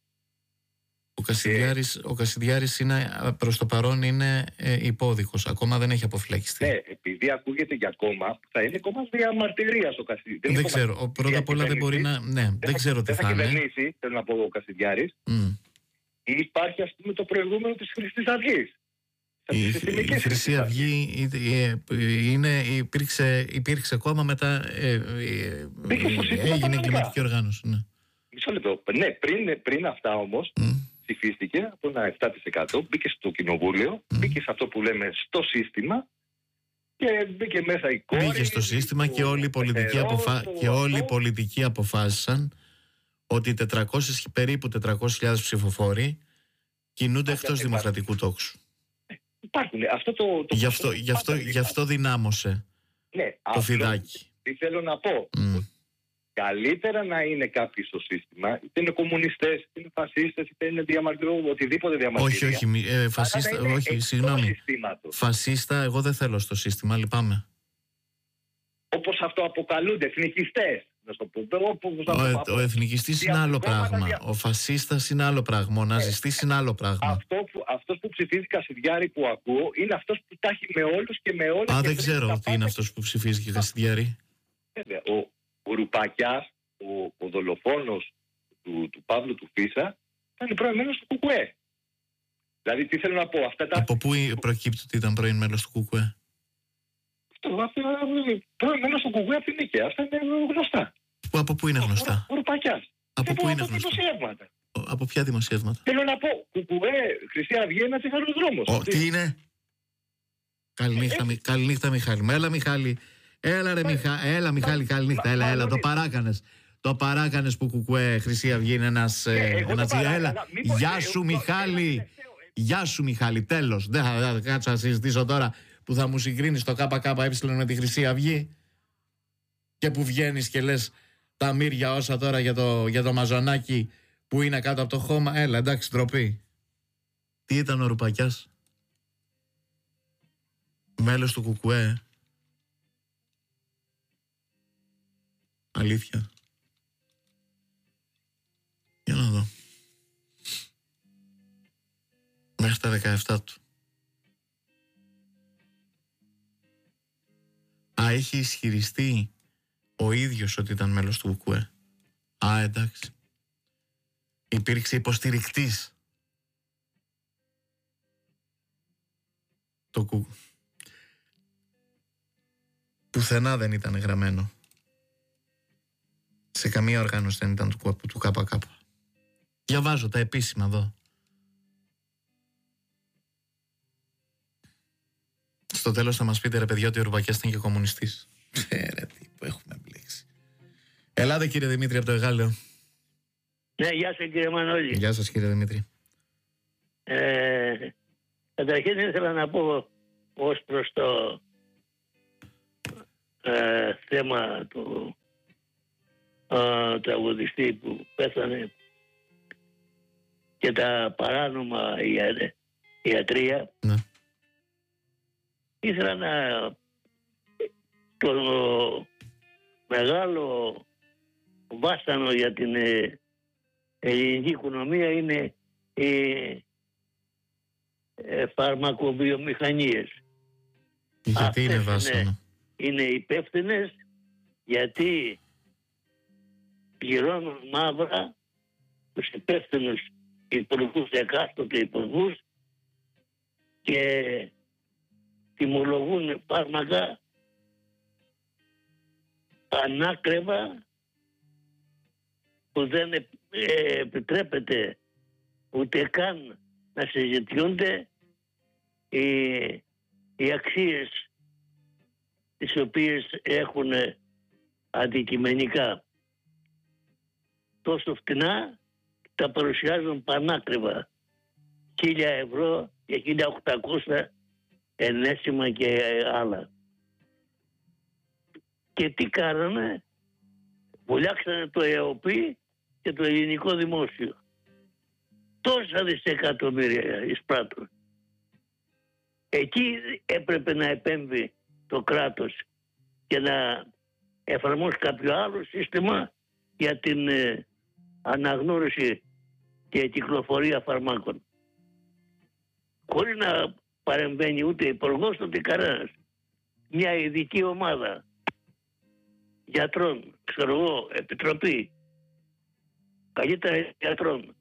Ο Κασιδιάρης είναι, προς το παρόν είναι υπόδικος. Ακόμα δεν έχει αποφυλακιστεί. Ναι, επειδή ακούγεται για κόμμα, θα είναι κόμμα διαμαρτυρίας ο Κασιδιάρης. Δεν ξέρω. Πρώτα απ' όλα δεν μπορεί να. Ναι, δεν ξέρω τι θα είναι. Δεν θα κυβερνήσει, θέλω να πω, ο Κασιδιάρης. Υπάρχει, ας πούμε, το προηγούμενο της Χρυσής Αυγής. Η Χρυσή Αυγή υπήρξε κόμμα, μετά έγινε εγκληματική οργάνωση. Ναι. Μισό λεπτό. Ναι, πριν αυτά όμως ψηφίστηκε από ένα 7%, μπήκε στο κοινοβούλιο, μπήκε σε αυτό που λέμε στο σύστημα και μπήκε μέσα η κόρη. Μπήκε στο σύστημα και όλοι οι πολιτικοί αποφάσισαν ότι περίπου 400.000 ψηφοφόροι κινούνται εκτός δημοκρατικού τόξου. Υπάρχουν. Γι' αυτό δυνάμωσε το φιδάκι. Τι θέλω να πω. Καλύτερα να είναι κάποιοι στο σύστημα, είτε είναι κομμουνιστές, είτε είναι φασίστες, είτε είναι οτιδήποτε διαμαρτυρία. Όχι, συγγνώμη. Φασίστα, εγώ δεν θέλω στο σύστημα, λυπάμαι. Όπως αυτό αποκαλούνται, εθνικιστές. Ο εθνικιστής είναι άλλο πράγμα. Ο φασίστας είναι άλλο πράγμα. Ο ναζιστής είναι άλλο πράγμα. Αυτός που ψηφίζει Κασιδιάρη που ακούω είναι αυτός που τα έχει με όλους και με όλες. Δεν ξέρω τι είναι αυτός που ψηφίζει και Κασιδιάρη. Ο Ρουπακιάς, ο δολοφόνος του Παύλου του Φίσα, ήταν πρώην μέλος του ΚΚΕ. Δηλαδή, τι θέλω να πω. Από πού προκύπτει ότι ήταν πρώην μέλος του ΚΚΕ? Πρώην μέλος του ΚΚΕ από την Νίκαια. Αυτά είναι γνωστά. Από πού είναι γνωστά? Ο Ρουπακιάς. Από πού είναι γνωστά? Από ποια δημοσιεύματα? Θέλω να πω, ΚΚΕ, Χρυσή Αυγή, ένα τσιγαρός δρόμος. Τι είναι? Καληνύχτα, Μιχάλη. Έλα, Μιχάλη. Έλα, Μιχάλη, καληνύχτα. Έλα, το παράκανες που ΚΚΕ, Χρυσή Αυγή είναι ένας έλα. Γεια σου, Μιχάλη. Γεια σου, Μιχάλη. Τέλος. Δεν θα κάτσω να συζητήσω τώρα που θα μου συγκρίνεις το ΚΚΕ με τη Χρυσή Αυγή και που βγαίνεις και λες τα μύρια όσα τώρα για το μαζονάκι που είναι κάτω από το χώμα. Έλα, εντάξει, ντροπή. Τι ήταν ο Ρουπακιάς? Μέλος του Κουκουέ? Αλήθεια? Για να δω. Μέχρι τα 17 του. Έχει ισχυριστεί ο ίδιος ότι ήταν μέλος του Κουκουέ. Εντάξει. Υπήρξε υποστηρικτής. Το πουθενά δεν ήταν γραμμένο. Σε καμία οργάνωση δεν ήταν του ΚΚ. Διαβάζω τα επίσημα εδώ. Στο τέλος θα μας πείτε, ρε παιδιά, ότι ο Ρουπακιάς ήταν και κομμουνιστής. Ρε τι που έχουμε μπλέξει. Ελάτε κύριε Δημήτρη από το Εγάλεο. Ναι, γεια σας κύριε Μανώλη. Γεια σας κύριε Δημήτρη. Καταρχήν ήθελα να πω ως προς το θέμα του τραγουδιστή που πέθανε και τα παράνομα ιατρία. Ναι. Ήθελα το μεγάλο βάσανο για την ελληνική οικονομία είναι οι φαρμακοβιομηχανίες. Γιατί είναι βάσανο? Είναι υπεύθυνες γιατί πληρώνουν μαύρα τους υπεύθυνους υπουργούς, εκάστοτε υπουργούς, και τιμολογούν φάρμακα ανάκρεβα που δεν επιτρέπεται ούτε καν να συζητιούνται οι αξίες τις οποίες έχουν αντικειμενικά. Τόσο φτηνά τα παρουσιάζουν πανάκριβα. 1.000 ευρώ και 1.800 ενέσιμα και άλλα. Και τι κάνανε? Βουλιάξανε το ΕΟΠΗ και το ελληνικό δημόσιο. Τόσα δισεκατομμύρια εισπράττουν. Εκεί έπρεπε να επέμβει το κράτος και να εφαρμόσει κάποιο άλλο σύστημα για την αναγνώριση και κυκλοφορία φαρμάκων. Χωρίς να παρεμβαίνει ούτε υπουργός ούτε κανένας. Μια ειδική ομάδα γιατρών, ξέρω εγώ, επιτροπή, καλύτερα γιατρών.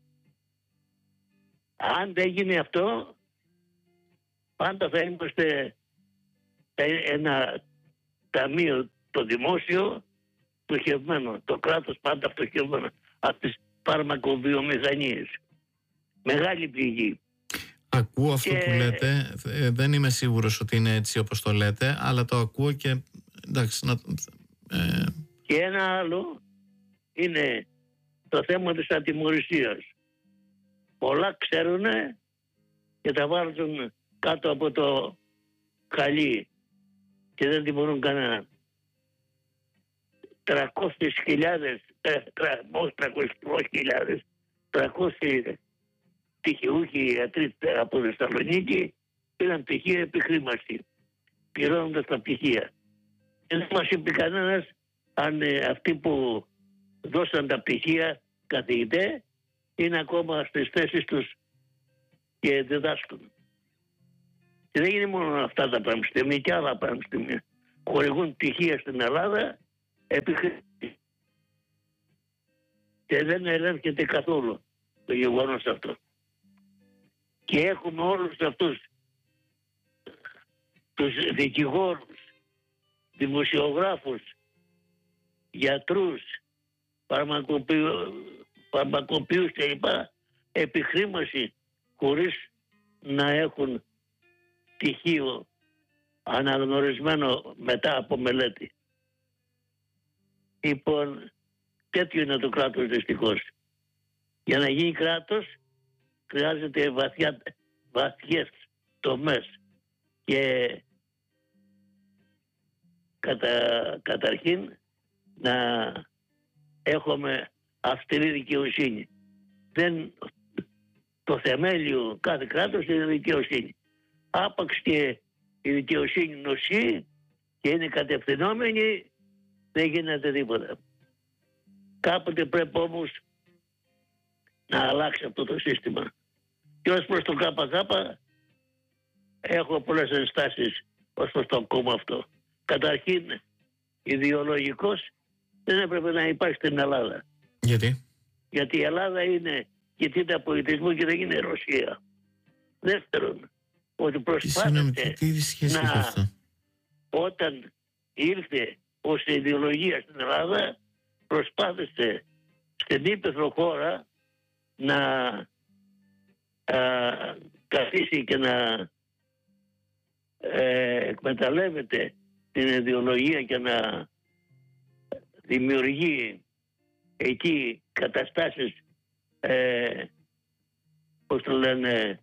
Αν δεν γίνει αυτό, πάντα θα είμαστε ένα ταμείο το δημόσιο πτωχευμένο, το κράτος πάντα πτωχευμένο από τις φαρμακοβιομηχανίες. Μεγάλη πληγή. Ακούω αυτό που λέτε, δεν είμαι σίγουρος ότι είναι έτσι όπως το λέτε, αλλά το ακούω και εντάξει. Και ένα άλλο είναι το θέμα της ατιμωρησίας. Πολλά ξέρουν και τα βάζουν κάτω από το χαλί και δεν τιμωρούν κανέναν. 300.000 πτυχιούχοι ιατροί από Θεσσαλονίκη πήραν πτυχία επιχρήμαση, πληρώνοντας τα πτυχία. Και δεν μας είπε κανένας αν αυτοί που δώσαν τα πτυχία καθηγητές είναι ακόμα στις θέσεις τους και διδάσκουν. Και δεν είναι μόνο αυτά τα πανεπιστήμια, και άλλα πανεπιστήμια χορηγούν πτυχία στην Ελλάδα επιχρήμαση. Και δεν ελέγχεται καθόλου το γεγονός αυτό. Και έχουμε όλους αυτούς τους δικηγόρους, δημοσιογράφους, γιατρούς, φαρμακοποιούς κλπ. Επιχρήμαση χωρίς να έχουν πτυχίο αναγνωρισμένο μετά από μελέτη. Λοιπόν, τέτοιο είναι το κράτος δυστυχώς. Για να γίνει κράτος χρειάζεται βαθιές τομές και καταρχήν να έχουμε αυστηρή δικαιοσύνη. το θεμέλιο κάθε κράτος είναι δικαιοσύνη. Άπαξ και η δικαιοσύνη νοσεί και είναι κατευθυνόμενη, δεν γίνεται τίποτα. Κάποτε πρέπει όμως να αλλάξει αυτό το σύστημα. Και ως προς το ΚΚ έχω πολλές ενστάσεις ως προς το κόμμα αυτό. Καταρχήν, ιδεολογικός δεν έπρεπε να υπάρχει στην Ελλάδα. Γιατί? Γιατί η Ελλάδα είναι κοιτίδα πολιτισμού και δεν είναι Ρωσία. Δεύτερον, ότι προσπάθησε να, όταν ήρθε ως ιδεολογία στην Ελλάδα, προσπάθησε στην ύπαιθρο χώρα να καθίσει και να εκμεταλλεύεται την ιδεολογία και να δημιουργεί εκεί καταστάσεις πώς το λένε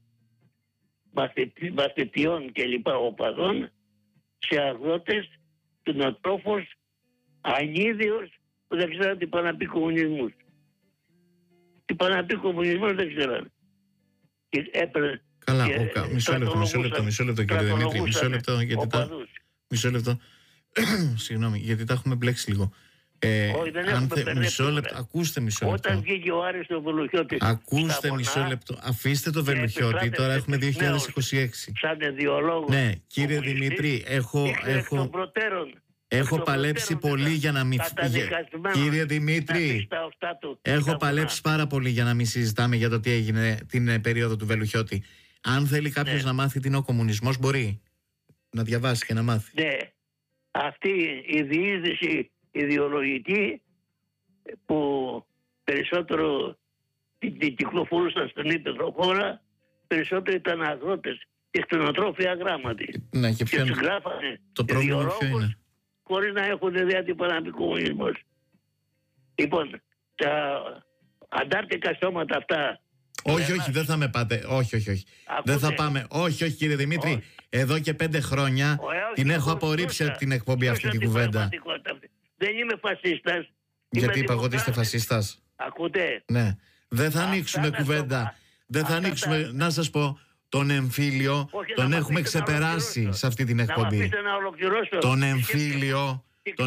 μαθητιών και λοιπά οπαδών σε αγρότες, κτηνοτρόφους, ανίδιος που δεν ξέραν τι πάνε να πει κομμουνισμούς. Τι πάνε να πει κομμουνισμούς δεν ξέραν. Καλά, μισό λεπτό κύριε Δημήτρη, μισό λεπτό, συγγνώμη, γιατί τα έχουμε μπλέξει λίγο. Όχι, δεν έχουμε μισό λεπτό, ακούστε μισό λεπτό. Όταν βγήκε ο Άρης στο Βελουχιώτη. Ακούστε μισό λεπτό. Αφήστε το Βελουχιώτη, τώρα έχουμε 2026. Σαν ιδιολόγο. Ναι, κύριε Δημήτρη, έχω παλέψει πολύ για να μην. Κύριε Δημήτρη, έχω παλέψει πάρα πολύ για να μην συζητάμε για το τι έγινε την περίοδο του Βελουχιώτη. Αν θέλει κάποιος να μάθει τι είναι ο κομμουνισμός, μπορεί να διαβάσει και να μάθει. Ναι. Αυτή η διείσδυση ιδεολογική που περισσότερο την κυκλοφορούσαν στην ύπαιθρο χώρα, περισσότερο ήταν αγρότες και κτηνοτρόφοι αγράμματοι. Ναι, και τους γράφανε το πρόβλημα ποιο είναι? Χωρίς να έχουν ιδέα τι πάνε να πει κομμουνισμός. Λοιπόν, τα αντάρτικα σώματα αυτά. Όχι, δεν θα με πάτε. Όχι. Δεν θα πάμε. Όχι, κύριε Δημήτρη. Όχι. Εδώ και 5 χρόνια την έχω απορρίψει από την εκπομπή αυτή την κουβέντα. Δεν είμαι φασίστας. Γιατί είπα εγώ ότι είστε φασίστας? Ακούτε? Ναι. Δεν θα ανοίξουμε κουβέντα. Δεν θα ανοίξουμε, να σας πω, τον εμφύλιο. Τον έχουμε ξεπεράσει σε αυτή την εκπομπή. Τον εμφύλιο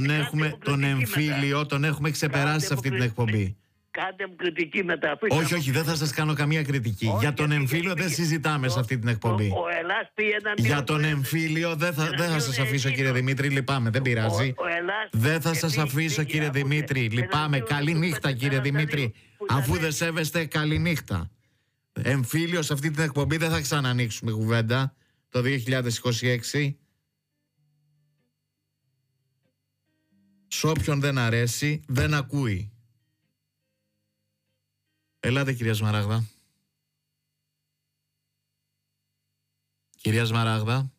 τον έχουμε ξεπεράσει σε αυτή την εκπομπή. Κάντε μου κριτική μετά. Όχι, δεν θα σας κάνω καμία κριτική. Για τον εμφύλιο δεν συζητάμε σε αυτή την εκπομπή. Για τον εμφύλιο δεν θα σας αφήσω, κύριε Δημήτρη, λυπάμαι, δεν πειράζει. Δεν θα σας αφήσω, κύριε Δημήτρη, λυπάμαι. Καλή νύχτα, κύριε Δημήτρη. Αφού δεν σέβεστε, καλή νύχτα. Εμφύλιο σε αυτή την εκπομπή δεν θα ξανανοίξουμε κουβέντα το 2026. Σ' όποιον δεν αρέσει, δεν ακούει. Ελάτε, κυρία Σμαράγδα. Κυρία Σμαράγδα.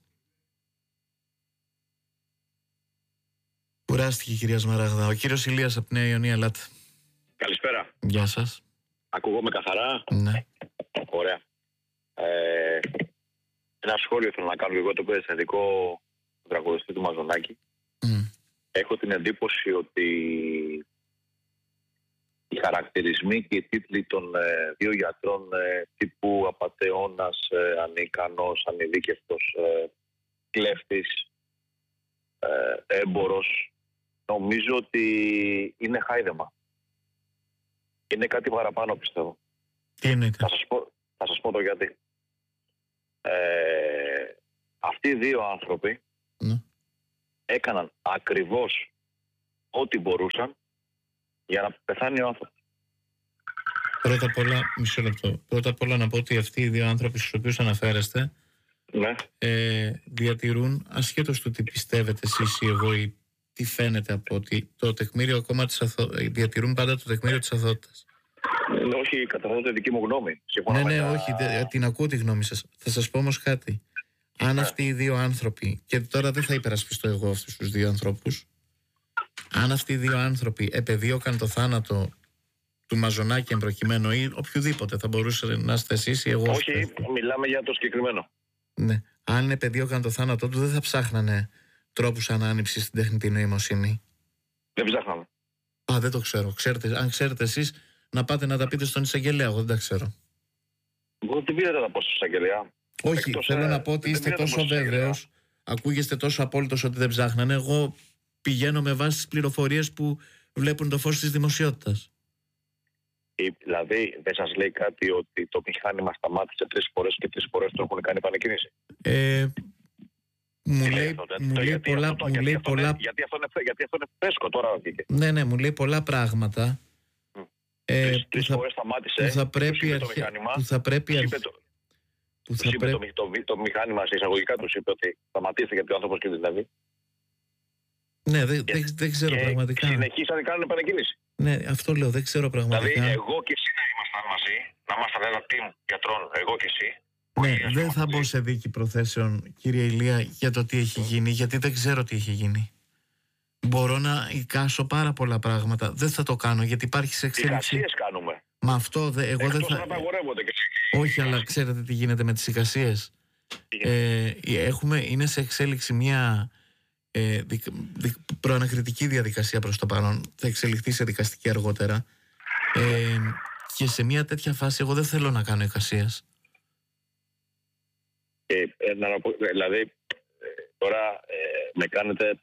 Κουράστηκε η κυρία Σμαράγδα. Ο κύριος Ηλίας από τη Νέα Ιωνία, ελάτε. Καλησπέρα. Γεια σας. Ακούγομαι καθαρά? Ναι. Ωραία. Ένα σχόλιο θέλω να κάνω. Εγώ το περιστατικό του τραγουδιστή του Μαζονάκη. Έχω την εντύπωση ότι οι χαρακτηρισμοί και οι τίτλοι των δύο γιατρών τύπου απατεώνας, ανίκανος, ανειδίκευτος, κλέφτης, έμπορος, νομίζω ότι είναι χάιδεμα. Είναι κάτι παραπάνω, πιστεύω. Τι εννοείται? Θα σας πω το γιατί. Αυτοί οι δύο άνθρωποι έκαναν ακριβώς ό,τι μπορούσαν για να πεθάνει ο άνθρωπος. Πρώτα απ' όλα, μισό λεπτό. Πρώτα απ' όλα να πω ότι αυτοί οι δύο άνθρωποι στους οποίους αναφέρεστε, ναι, διατηρούν, ασχέτως του τι πιστεύετε εσείς ή εγώ ή τι φαίνεται από ότι το τεκμήριο ακόμα διατηρούν πάντα το τεκμήριο της αθωότητας. Όχι, καταθέτω δική μου γνώμη. Ναι, όχι, την ακούω τη γνώμη σας. Θα σας πω όμως κάτι. Αν αυτοί οι δύο άνθρωποι, και τώρα δεν θα υπερασπιστώ εγώ αυτούς τους δύο ανθρώπους, αν αυτοί οι δύο άνθρωποι επεδίωκαν το θάνατο του Μαζονάκη εμπροκειμένου ή οποιοδήποτε, θα μπορούσε να είστε εσείς ή εγώ. Όχι, μιλάμε για το συγκεκριμένο. Ναι. Αν επεδίωκαν το θάνατό του, δεν θα ψάχνανε τρόπους ανάνυψης στην τεχνητή νοημοσύνη. Δεν ψάχναμε. Δεν το ξέρω. Αν ξέρετε εσείς, να πάτε να τα πείτε στον εισαγγελέα. Εγώ δεν τα ξέρω. Εγώ δεν πήρα τα πω στην εισαγγελέα. Όχι, θέλω να πω ότι είστε τόσο βέβαιος, ακούγεστε τόσο απόλυτος ότι δεν ψάχνανε. Εγώ πηγαίνω με βάση τις πληροφορίες που βλέπουν το φως της δημοσιότητας. Δηλαδή, δεν σας λέει κάτι ότι το μηχάνημα σταμάτησε 3 φορές και 3 φορές το έχουν κάνει επανεκκίνηση? Μου λέει πολλά. Γιατί αυτό είναι φρέσκο τώρα. Ναι, μου λέει πολλά πράγματα. Τρεις φορές σταμάτησε. Που θα πρέπει το μηχάνημα σε εισαγωγικά τους είπε ότι σταματήστε γιατί ο άνθρωπος κινδυνεύει. Ναι, δεν ξέρω πραγματικά. Συνεχίσαν να κάνουν επανεκκίνηση. Ναι, αυτό λέω, δεν ξέρω πραγματικά. Δηλαδή, εγώ και εσύ να ήμασταν μαζί, να ήμασταν ένα team γιατρών, εγώ και εσύ. Ναι, δεν θα μπω σε δίκη προθέσεων, κύριε Ηλία, για το τι έχει γίνει, γιατί δεν ξέρω τι έχει γίνει. Μπορώ να εικάσω πάρα πολλά πράγματα. Δεν θα το κάνω, γιατί υπάρχει σε εξέλιξη. Εικασίες κάνουμε. Μα αυτό εγώ δεν θα. Όχι, αλλά ξέρετε τι γίνεται με τις εικασίες. Είναι σε εξέλιξη μια προανακριτική διαδικασία προς το παρόν. Θα εξελιχθεί σε δικαστική αργότερα. Και σε μια τέτοια φάση εγώ δεν θέλω να κάνω εικασίες. Δηλαδή, τώρα με κάνετε...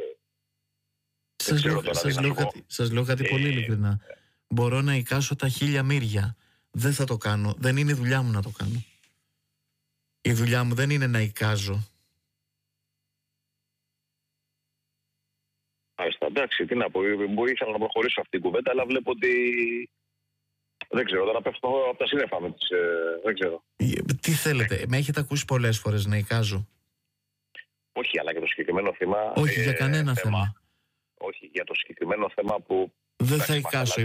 Σας λέω κάτι πολύ ειλικρινά. Μπορώ να εικάσω τα 1000 μύρια. Δεν θα το κάνω. Δεν είναι η δουλειά μου να το κάνω. Η δουλειά μου δεν είναι να εικάζω. Εντάξει, τι να πω. Ήθελα να προχωρήσω αυτή την κουβέντα, αλλά βλέπω ότι... Δεν ξέρω, τώρα πέφτω από τα σύννεφα με τις... δεν ξέρω. Τι θέλετε, με έχετε ακούσει πολλές φορές να εικάζω? Όχι, αλλά για το συγκεκριμένο θέμα... Όχι, για κανένα θέμα. Όχι, για το συγκεκριμένο θέμα που... Δεν θα εικάσω.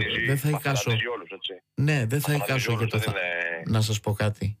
Ναι, δεν θα εικάσω για το θέμα. Να σας πω κάτι.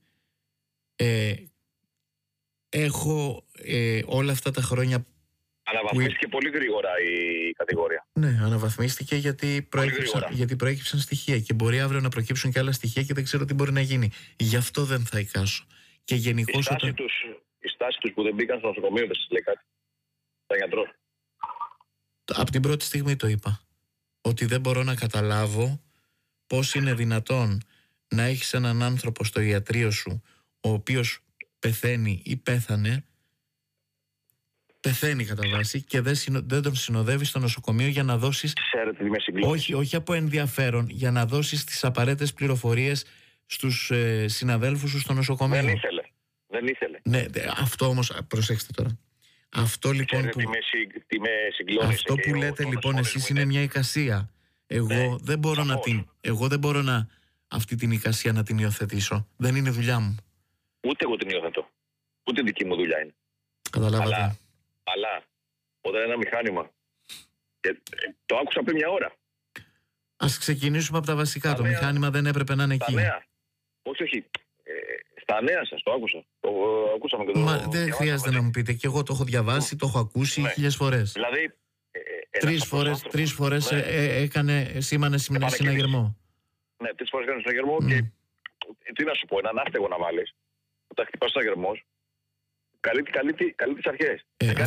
Έχω όλα αυτά τα χρόνια... Αναβαθμίστηκε πολύ γρήγορα η κατηγορία. Ναι, αναβαθμίστηκε γιατί προέκυψαν στοιχεία και μπορεί αύριο να προκύψουν και άλλα στοιχεία και δεν ξέρω τι μπορεί να γίνει. Γι' αυτό δεν θα εικάσω. Και γενικώς η στάση τους που δεν μπήκαν στο νοσοκομείο δεν σας λέει κάτι? Τα γιατρό. Από την πρώτη στιγμή το είπα. Ότι δεν μπορώ να καταλάβω πώς είναι δυνατόν να έχεις έναν άνθρωπο στο ιατρείο σου ο οποίος πεθαίνει ή πέθανε. Πεθαίνει κατά βάση και δεν τον συνοδεύει στο νοσοκομείο για να δώσεις... Ξέρετε τι με συγκλώνει. Όχι από ενδιαφέρον, για να δώσεις τις απαραίτητες πληροφορίες στους συναδέλφους σου στο νοσοκομείο. Δεν ήθελε. Ναι, αυτό όμως, προσέξτε τώρα. Αυτό λοιπόν αυτό που λέτε λοιπόν εσείς είναι μια εικασία. Εγώ δεν μπορώ αυτή την εικασία να την υιοθετήσω. Δεν είναι δουλειά μου. Ούτε εγώ την υιοθετώ. Ούτε δική μου δουλειά είναι. Καταλάβατε. Αλλά όταν ένα μηχάνημα, και το άκουσα πριν μια ώρα. Ας ξεκινήσουμε από τα βασικά. Το μηχάνημα δεν έπρεπε να είναι εκεί. Νέα. Όχι. Στα νέα σας το άκουσα. Το ακούσαμε και το... δεν χρειάζεται να μου πείτε. Και εγώ το έχω διαβάσει, το έχω ακούσει 1000 φορές. Δηλαδή... 3 φορές σήμανε συναγερμό. Ναι, 3 φορές έκανε συναγερμό και τι να σου πω, έναν άστεγο να βάλεις. Όταν χτυπάς συναγερμός, καλεί τις αρχές.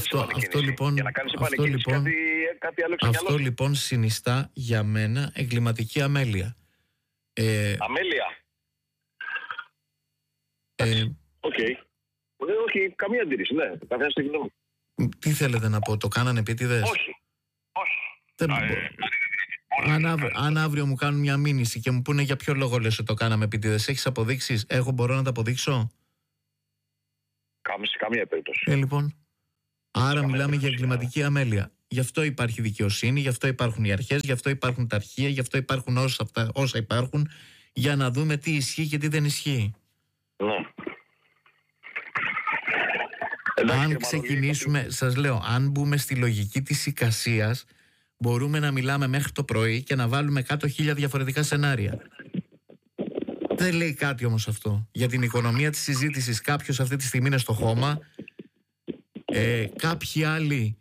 Αυτό λοιπόν συνιστά για μένα εγκληματική αμέλεια. Αμέλεια. Όχι, καμία αντίρρηση, ναι. Καθένα στη γνώμη. Τι θέλετε να πω, το κάνανε επίτηδες? Όχι. Αν αύριο μου κάνουν μια μήνυση και μου πούνε για ποιο λόγο λες ότι το κάναμε επίτηδες, έχεις αποδείξεις? Μπορώ να τα αποδείξω? Σε καμία περίπτωση. Λοιπόν, άρα μιλάμε για εγκληματική αμέλεια. Γι' αυτό υπάρχει δικαιοσύνη, γι' αυτό υπάρχουν οι αρχές, γι' αυτό υπάρχουν τα αρχεία, γι' αυτό υπάρχουν όσα υπάρχουν, για να δούμε τι ισχύει και τι δεν ισχύει. Ναι. Αν ξεκινήσουμε, σας λέω, αν μπούμε στη λογική της εικασίας, μπορούμε να μιλάμε μέχρι το πρωί και να βάλουμε κάτω 1000 διαφορετικά σενάρια. Δεν λέει κάτι όμως αυτό. Για την οικονομία της συζήτησης κάποιος αυτή τη στιγμή είναι στο χώμα. Κάποιοι άλλοι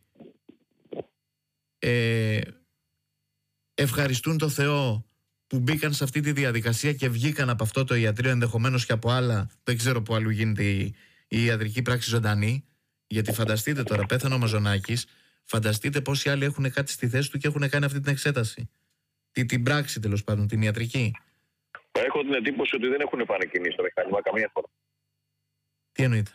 ευχαριστούν το Θεό που μπήκαν σε αυτή τη διαδικασία και βγήκαν από αυτό το ιατρείο, ενδεχομένως και από άλλα. Δεν ξέρω που αλλού γίνεται η ιατρική πράξη ζωντανή. Γιατί φανταστείτε τώρα, πέθανε ο Μαζονάκης, φανταστείτε πόσοι άλλοι έχουν κάτι στη θέση του και έχουν κάνει αυτή την εξέταση. Την πράξη τέλος πάντων, την ιατρική. Έχω την εντύπωση ότι δεν έχουν επανεκκινήσει το μηχάνημα καμία φορά. Τι εννοείται?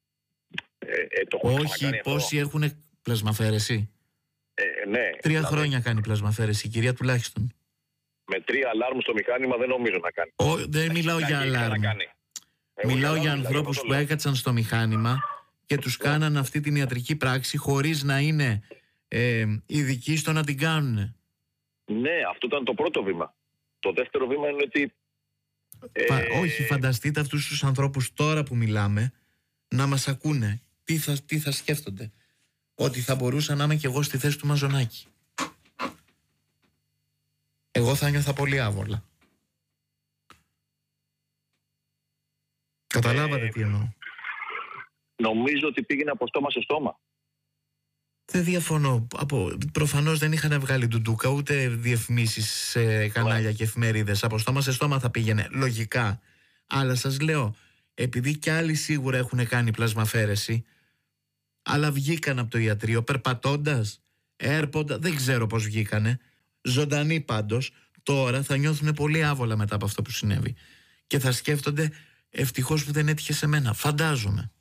Όχι, πόσοι έχουν πλασμαφέρεση? Ναι. 3 χρόνια κάνει πλασμαφέρεση, η κυρία τουλάχιστον. Με 3 αλάρμ στο μηχάνημα δεν νομίζω να κάνει. Δεν μιλάω για αλάρμ. Μιλάω για ανθρώπους που έκατσαν στο μηχάνημα και τους κάναν αυτή την ιατρική πράξη χωρίς να είναι ειδικοί στο να την κάνουν. Ναι, αυτό ήταν το πρώτο βήμα. Το δεύτερο βήμα είναι ότι... Όχι, φανταστείτε αυτούς τους ανθρώπους τώρα που μιλάμε να μας ακούνε. Τι θα σκέφτονται? Ότι θα μπορούσα να είμαι κι εγώ στη θέση του Μαζονάκη. Εγώ θα νιώθα πολύ άβολα. Καταλάβατε τι εννοώ? Νομίζω ότι πήγαινε από στόμα σε στόμα. Δεν διαφωνώ. Προφανώς δεν είχαν βγάλει ντουντούκα ούτε διαφημίσεις σε κανάλια και εφημερίδες. Από στόμα σε στόμα θα πήγαινε. Λογικά. Αλλά σας λέω, επειδή κι άλλοι σίγουρα έχουν κάνει πλασμαφέρεση, αλλά βγήκαν από το ιατρείο περπατώντας, έρποντα, δεν ξέρω πώς βγήκανε. Ζωντανοί πάντως, τώρα θα νιώθουν πολύ άβολα μετά από αυτό που συνέβη. Και θα σκέφτονται, ευτυχώς που δεν έτυχε σε μένα. Φαντάζομαι.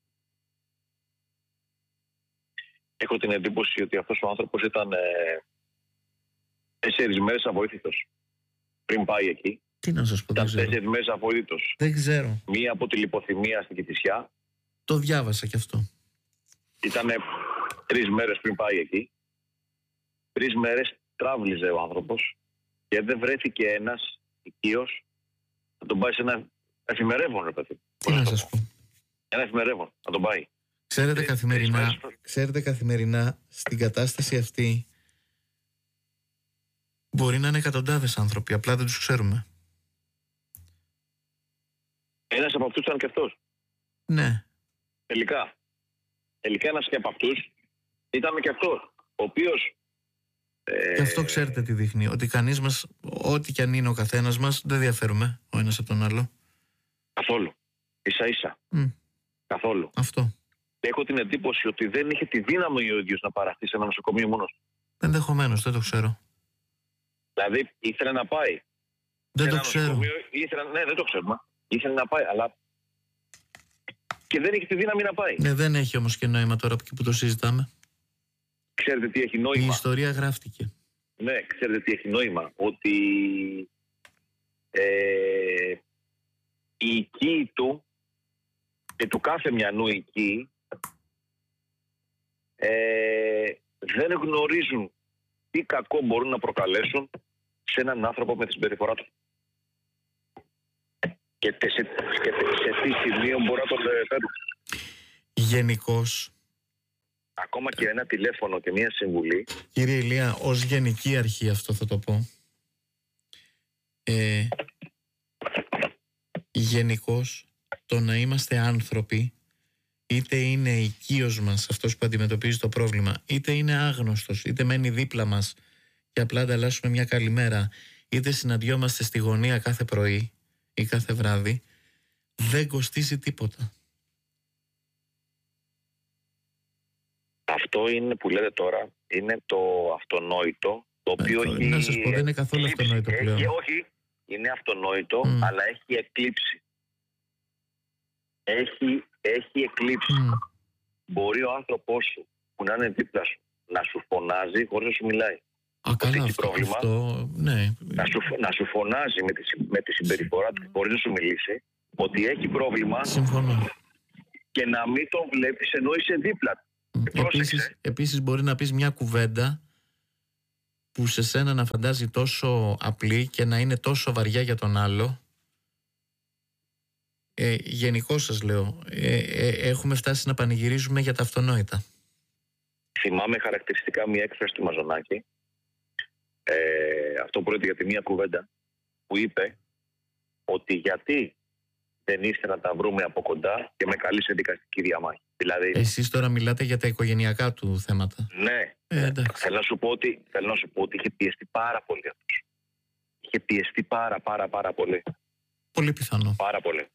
Έχω την εντύπωση ότι αυτός ο άνθρωπος ήταν 4 μέρες αβοήθητος πριν πάει εκεί. Τι να σας πω, ήταν 4 μέρες αβοήθητος. Δεν ξέρω. Μία από τη λιποθυμία στην Κηφισιά. Το διάβασα κι αυτό. Ήταν 3 μέρες πριν πάει εκεί. 3 μέρες τράβλιζε ο άνθρωπος και δεν βρέθηκε ένας οικείος να τον πάει σε ένα εφημερεύον, ρε παιδί. Τι να σας πω. Ένα εφημερεύον, να τον πάει. Ξέρετε καθημερινά στην κατάσταση αυτή μπορεί να είναι εκατοντάδες άνθρωποι, απλά δεν τους ξέρουμε. Ένας από αυτούς ήταν και αυτός. Ναι. Τελικά ένας και από αυτούς ήταν και αυτός, ο οποίος... Και αυτό ξέρετε τι δείχνει, ότι κανείς μας, ό,τι κι αν είναι ο καθένας μας, δεν διαφέρουμε ο ένας από τον άλλο. Καθόλου. Ίσα-ίσα. Καθόλου. Αυτό. Έχω την εντύπωση ότι δεν είχε τη δύναμη ο ίδιος να παραχθεί σε ένα νοσοκομείο μόνος. Ενδεχομένως, δεν το ξέρω. Δηλαδή ήθελε να πάει. Δεν το ξέρω. Ναι, δεν το ξέρουμε. Ήθελε να πάει, αλλά και δεν είχε τη δύναμη να πάει. Ναι, δεν έχει όμως και νόημα τώρα που το συζητάμε. Ξέρετε τι έχει νόημα? Η ιστορία γράφτηκε. Ναι, ξέρετε τι έχει νόημα? Ότι οι οικοί του και του κάθε μιανού οικοί δεν γνωρίζουν τι κακό μπορούν να προκαλέσουν σε έναν άνθρωπο με τη συμπεριφορά του. Και σε τι σημείο μπορεί να τον φέρουν. Γενικώς. Ακόμα και ένα τηλέφωνο και μια συμβουλή. Κύριε Ηλία, ως γενική αρχή αυτό θα το πω. Γενικώς, το να είμαστε άνθρωποι, είτε είναι οικείος μας αυτός που αντιμετωπίζει το πρόβλημα, είτε είναι άγνωστος, είτε μένει δίπλα μας και απλά ανταλλάσσουμε μια καλημέρα, είτε συναντιόμαστε στη γωνία κάθε πρωί ή κάθε βράδυ, δεν κοστίζει τίποτα. Αυτό είναι που λέτε τώρα, είναι το αυτονόητο, το οποίο έχει... Να σας πω, δεν είναι καθόλου αυτονόητο πλέον. Όχι, είναι αυτονόητο, αλλά έχει εκλείψει. Έχει εκλείψει. Μπορεί ο άνθρωπός σου που να είναι δίπλα σου να σου φωνάζει χωρίς να σου μιλάει. Καλά, αυτό, πρόβλημα, ναι. Να σου φωνάζει με τη συμπεριφορά του χωρίς να σου μιλήσει ότι έχει πρόβλημα. Συμφωνώ. Και να μην τον βλέπεις ενώ είσαι δίπλα. Επίσης μπορεί να πεις μια κουβέντα που σε σένα να φαντάζει τόσο απλή και να είναι τόσο βαριά για τον άλλο. Γενικώς σας λέω, έχουμε φτάσει να πανηγυρίζουμε για τα αυτονόητα. Θυμάμαι χαρακτηριστικά μια έκφραση του Μαζονάκη. Αυτό πρόκειται για τη μία κουβέντα που είπε ότι γιατί δεν ήρθε να τα βρούμε από κοντά και με καλή σε δικαστική διαμάχη. Δηλαδή, εσείς τώρα μιλάτε για τα οικογενειακά του θέματα. Ναι. Θέλω να σου πω ότι είχε πιεστεί πάρα πολύ αυτός. Είχε πιεστεί πάρα πολύ. Πολύ πιθανό. Πάρα πολύ.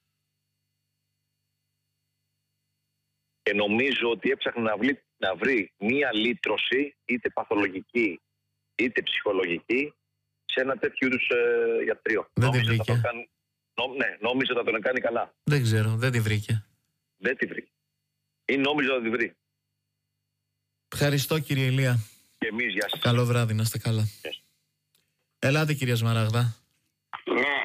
Και νομίζω ότι έψαχνε να βρει μία λύτρωση, είτε παθολογική είτε ψυχολογική, σε ένα τέτοιο είδους ιατρείο. Δεν τη βρήκε. Ναι, νόμιζε ότι θα τον κάνει καλά. Δεν ξέρω, δεν τη βρήκε. Δεν τη βρήκε. Ή νόμιζε ότι τη βρει. Ευχαριστώ κύριε Ηλία. Και εμείς, γεια σας. Καλό βράδυ, να είστε καλά. Ελάτε κυρία Σμαραγδά. Ναι,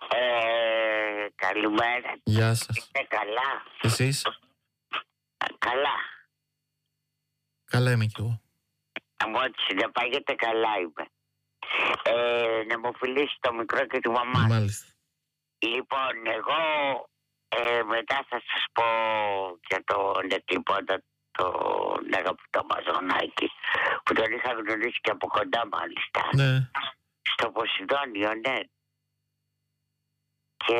καλημέρα. Γεια σας. Είστε καλά? Εσείς? Καλά. Καλά είμαι κι εγώ. Από ό,τι συνεπάγεται καλά είμαι. Να μου φιλήσει το μικρό και τη μαμά. Μάλιστα. Λοιπόν, εγώ μετά θα σας πω για τον εκλειπώντα τον αγαπητό Μαζονάκη, που τον είχα γνωρίσει και από κοντά μάλιστα. Ναι. Στο Ποσειδόνιο, ναι. Και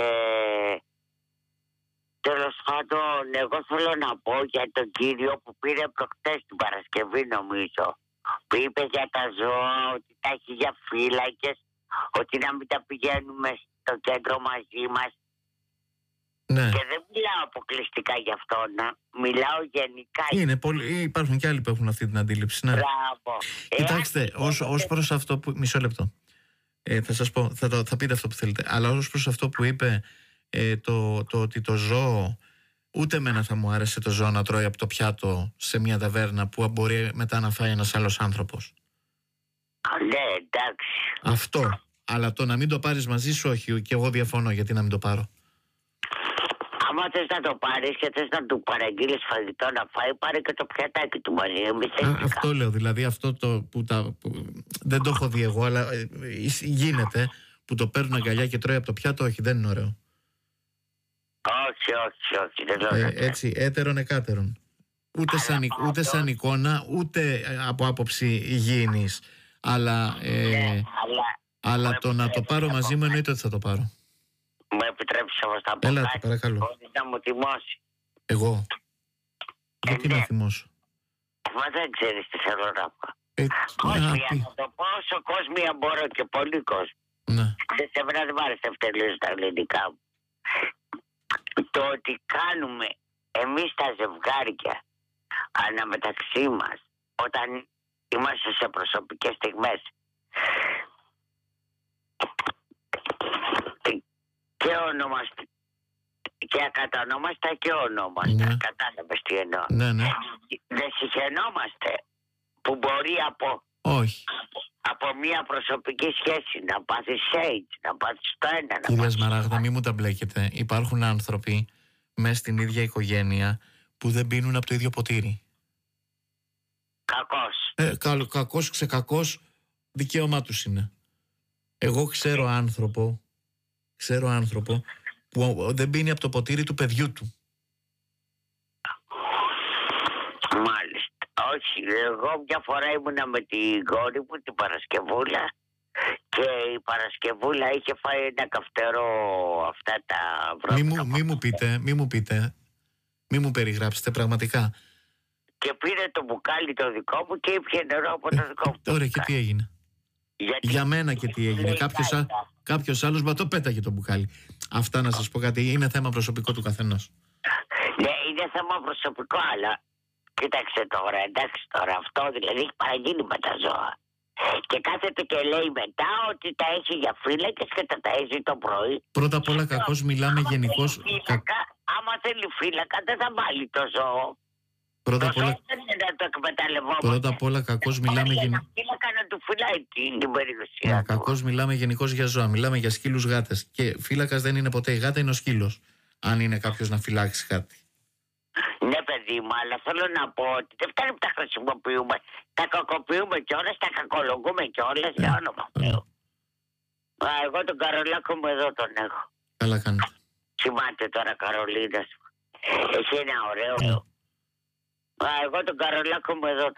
τέλος πάντων, εγώ θέλω να πω για τον κύριο που πήρε προχτές την Παρασκευή, νομίζω, που είπε για τα ζώα, ότι τα έχει για φύλακες, ότι να μην τα πηγαίνουμε στο κέντρο μαζί μας. Ναι. Και δεν μιλάω αποκλειστικά γι' αυτό, μιλάω γενικά. Υπάρχουν και άλλοι που έχουν αυτή την αντίληψη. Ναι. Μπράβο. Κοιτάξτε, ως προς αυτό που... Μισό λεπτό. Θα σας πω, θα πείτε αυτό που θέλετε. Αλλά ως προς αυτό που είπε, το ότι το ζώο, ούτε εμένα θα μου άρεσε το ζώο να τρώει από το πιάτο σε μια ταβέρνα που μπορεί μετά να φάει ένας άλλος άνθρωπος. Ναι, εντάξει. Αυτό. Αλλά το να μην το πάρεις μαζί σου, όχι. Και εγώ διαφωνώ. Γιατί να μην το πάρω. Άμα θες να το πάρεις και θες να του παραγγείλεις φαγητό να φάει, πάρε και το πιατάκι του μαζί. Αυτό λέω. Δηλαδή αυτό που δεν το έχω δει εγώ, αλλά γίνεται, που το παίρνουν αγκαλιά και τρώει από το πιάτο. Όχι, δεν είναι ωραίο. Όχι, δεν λέω. Έτσι, έτερον εκάτερον. Ούτε σαν εικόνα, ούτε από άποψη υγιεινής. Αλλά το να το πάρω μαζί μου εννοείται ότι θα το πάρω. Μου επιτρέψεις όμως να πω Έλατε, κάτι, παρακαλώ. ότι να μου θυμώσει. Εγώ? Γιατί να θυμώσω? Μα δεν ξέρεις τι θέλω να πω. Κόσμια, να το πω όσο κόσμια μπορώ και πολύ κόσμο. Ναι. Σε μένα δεν μ' άρεσε ευτελείως τα ελληνικά μου. Το ότι κάνουμε εμείς τα ζευγάρια αναμεταξύ μας όταν είμαστε σε προσωπικές στιγμές και ονομαστε και ακατανόμαστε και ονόμαστε. Ναι. Κατάλαβες τι εννοώ? Ναι. Δεν συγχαινόμαστε που μπορεί από μια προσωπική σχέση να πάθεις AIDS, να πάθεις το ένα. Κυρία Σμαράγδα, μη μου τα μπλέκετε. Υπάρχουν άνθρωποι μέσα στην ίδια οικογένεια που δεν πίνουν από το ίδιο ποτήρι. Κακός. Κακός, ξεκακός, δικαίωμά τους είναι. Εγώ ξέρω άνθρωπο που δεν πίνει από το ποτήρι του παιδιού του. Μάλιστα. Όχι, εγώ μια φορά ήμουνα με την κόρη μου, την Παρασκευούλα, και η Παρασκευούλα είχε φάει ένα καυτερό αυτά τα βρώμικα. Μη μου περιγράψετε πραγματικά. Και πήρε το μπουκάλι το δικό μου και ήπιε νερό από το δικό μου. Ωραία, και τι έγινε? Για μένα και τι έγινε? Κάποιος άλλος μα το πέταγε το μπουκάλι. Αυτά, να σας πω κάτι, είναι θέμα προσωπικό του καθενός. Ναι, είναι θέμα προσωπικό, αλλά κοίταξε τώρα, εντάξει τώρα, αυτό δηλαδή έχει παραγίνει με τα ζώα. Και κάθεται και λέει μετά ότι τα έχει για φύλακες και τα ταΐζει το πρωί. Πρώτα απ' όλα κακώς μιλάμε γενικώς. Άμα θέλει φύλακα δεν θα βάλει το ζώο. Πρώτα απ' όλα κακώς μιλάμε γενικώς. Κακώς μιλάμε γενικώς για ζώα. Μιλάμε για σκύλους, γάτες. Και φύλακας δεν είναι ποτέ η γάτα, είναι ο σκύλος. Αν είναι κάποιος να φυλάξει κάτι. Ναι, παιδί μου, αλλά θέλω να πω ότι δεν φτάνει που τα χρησιμοποιούμε. Τα κακοποιούμε κιόλας, τα κακολογούμε κιόλας, για όνομα Θεού. Εγώ τον Καρολάκο μου εδώ τον έχω. Καλά κάνετε. Κοιμάται τώρα Καρολίνας. Έχει ένα ωραίο. Εγώ τον Καρολάκο μου εδώ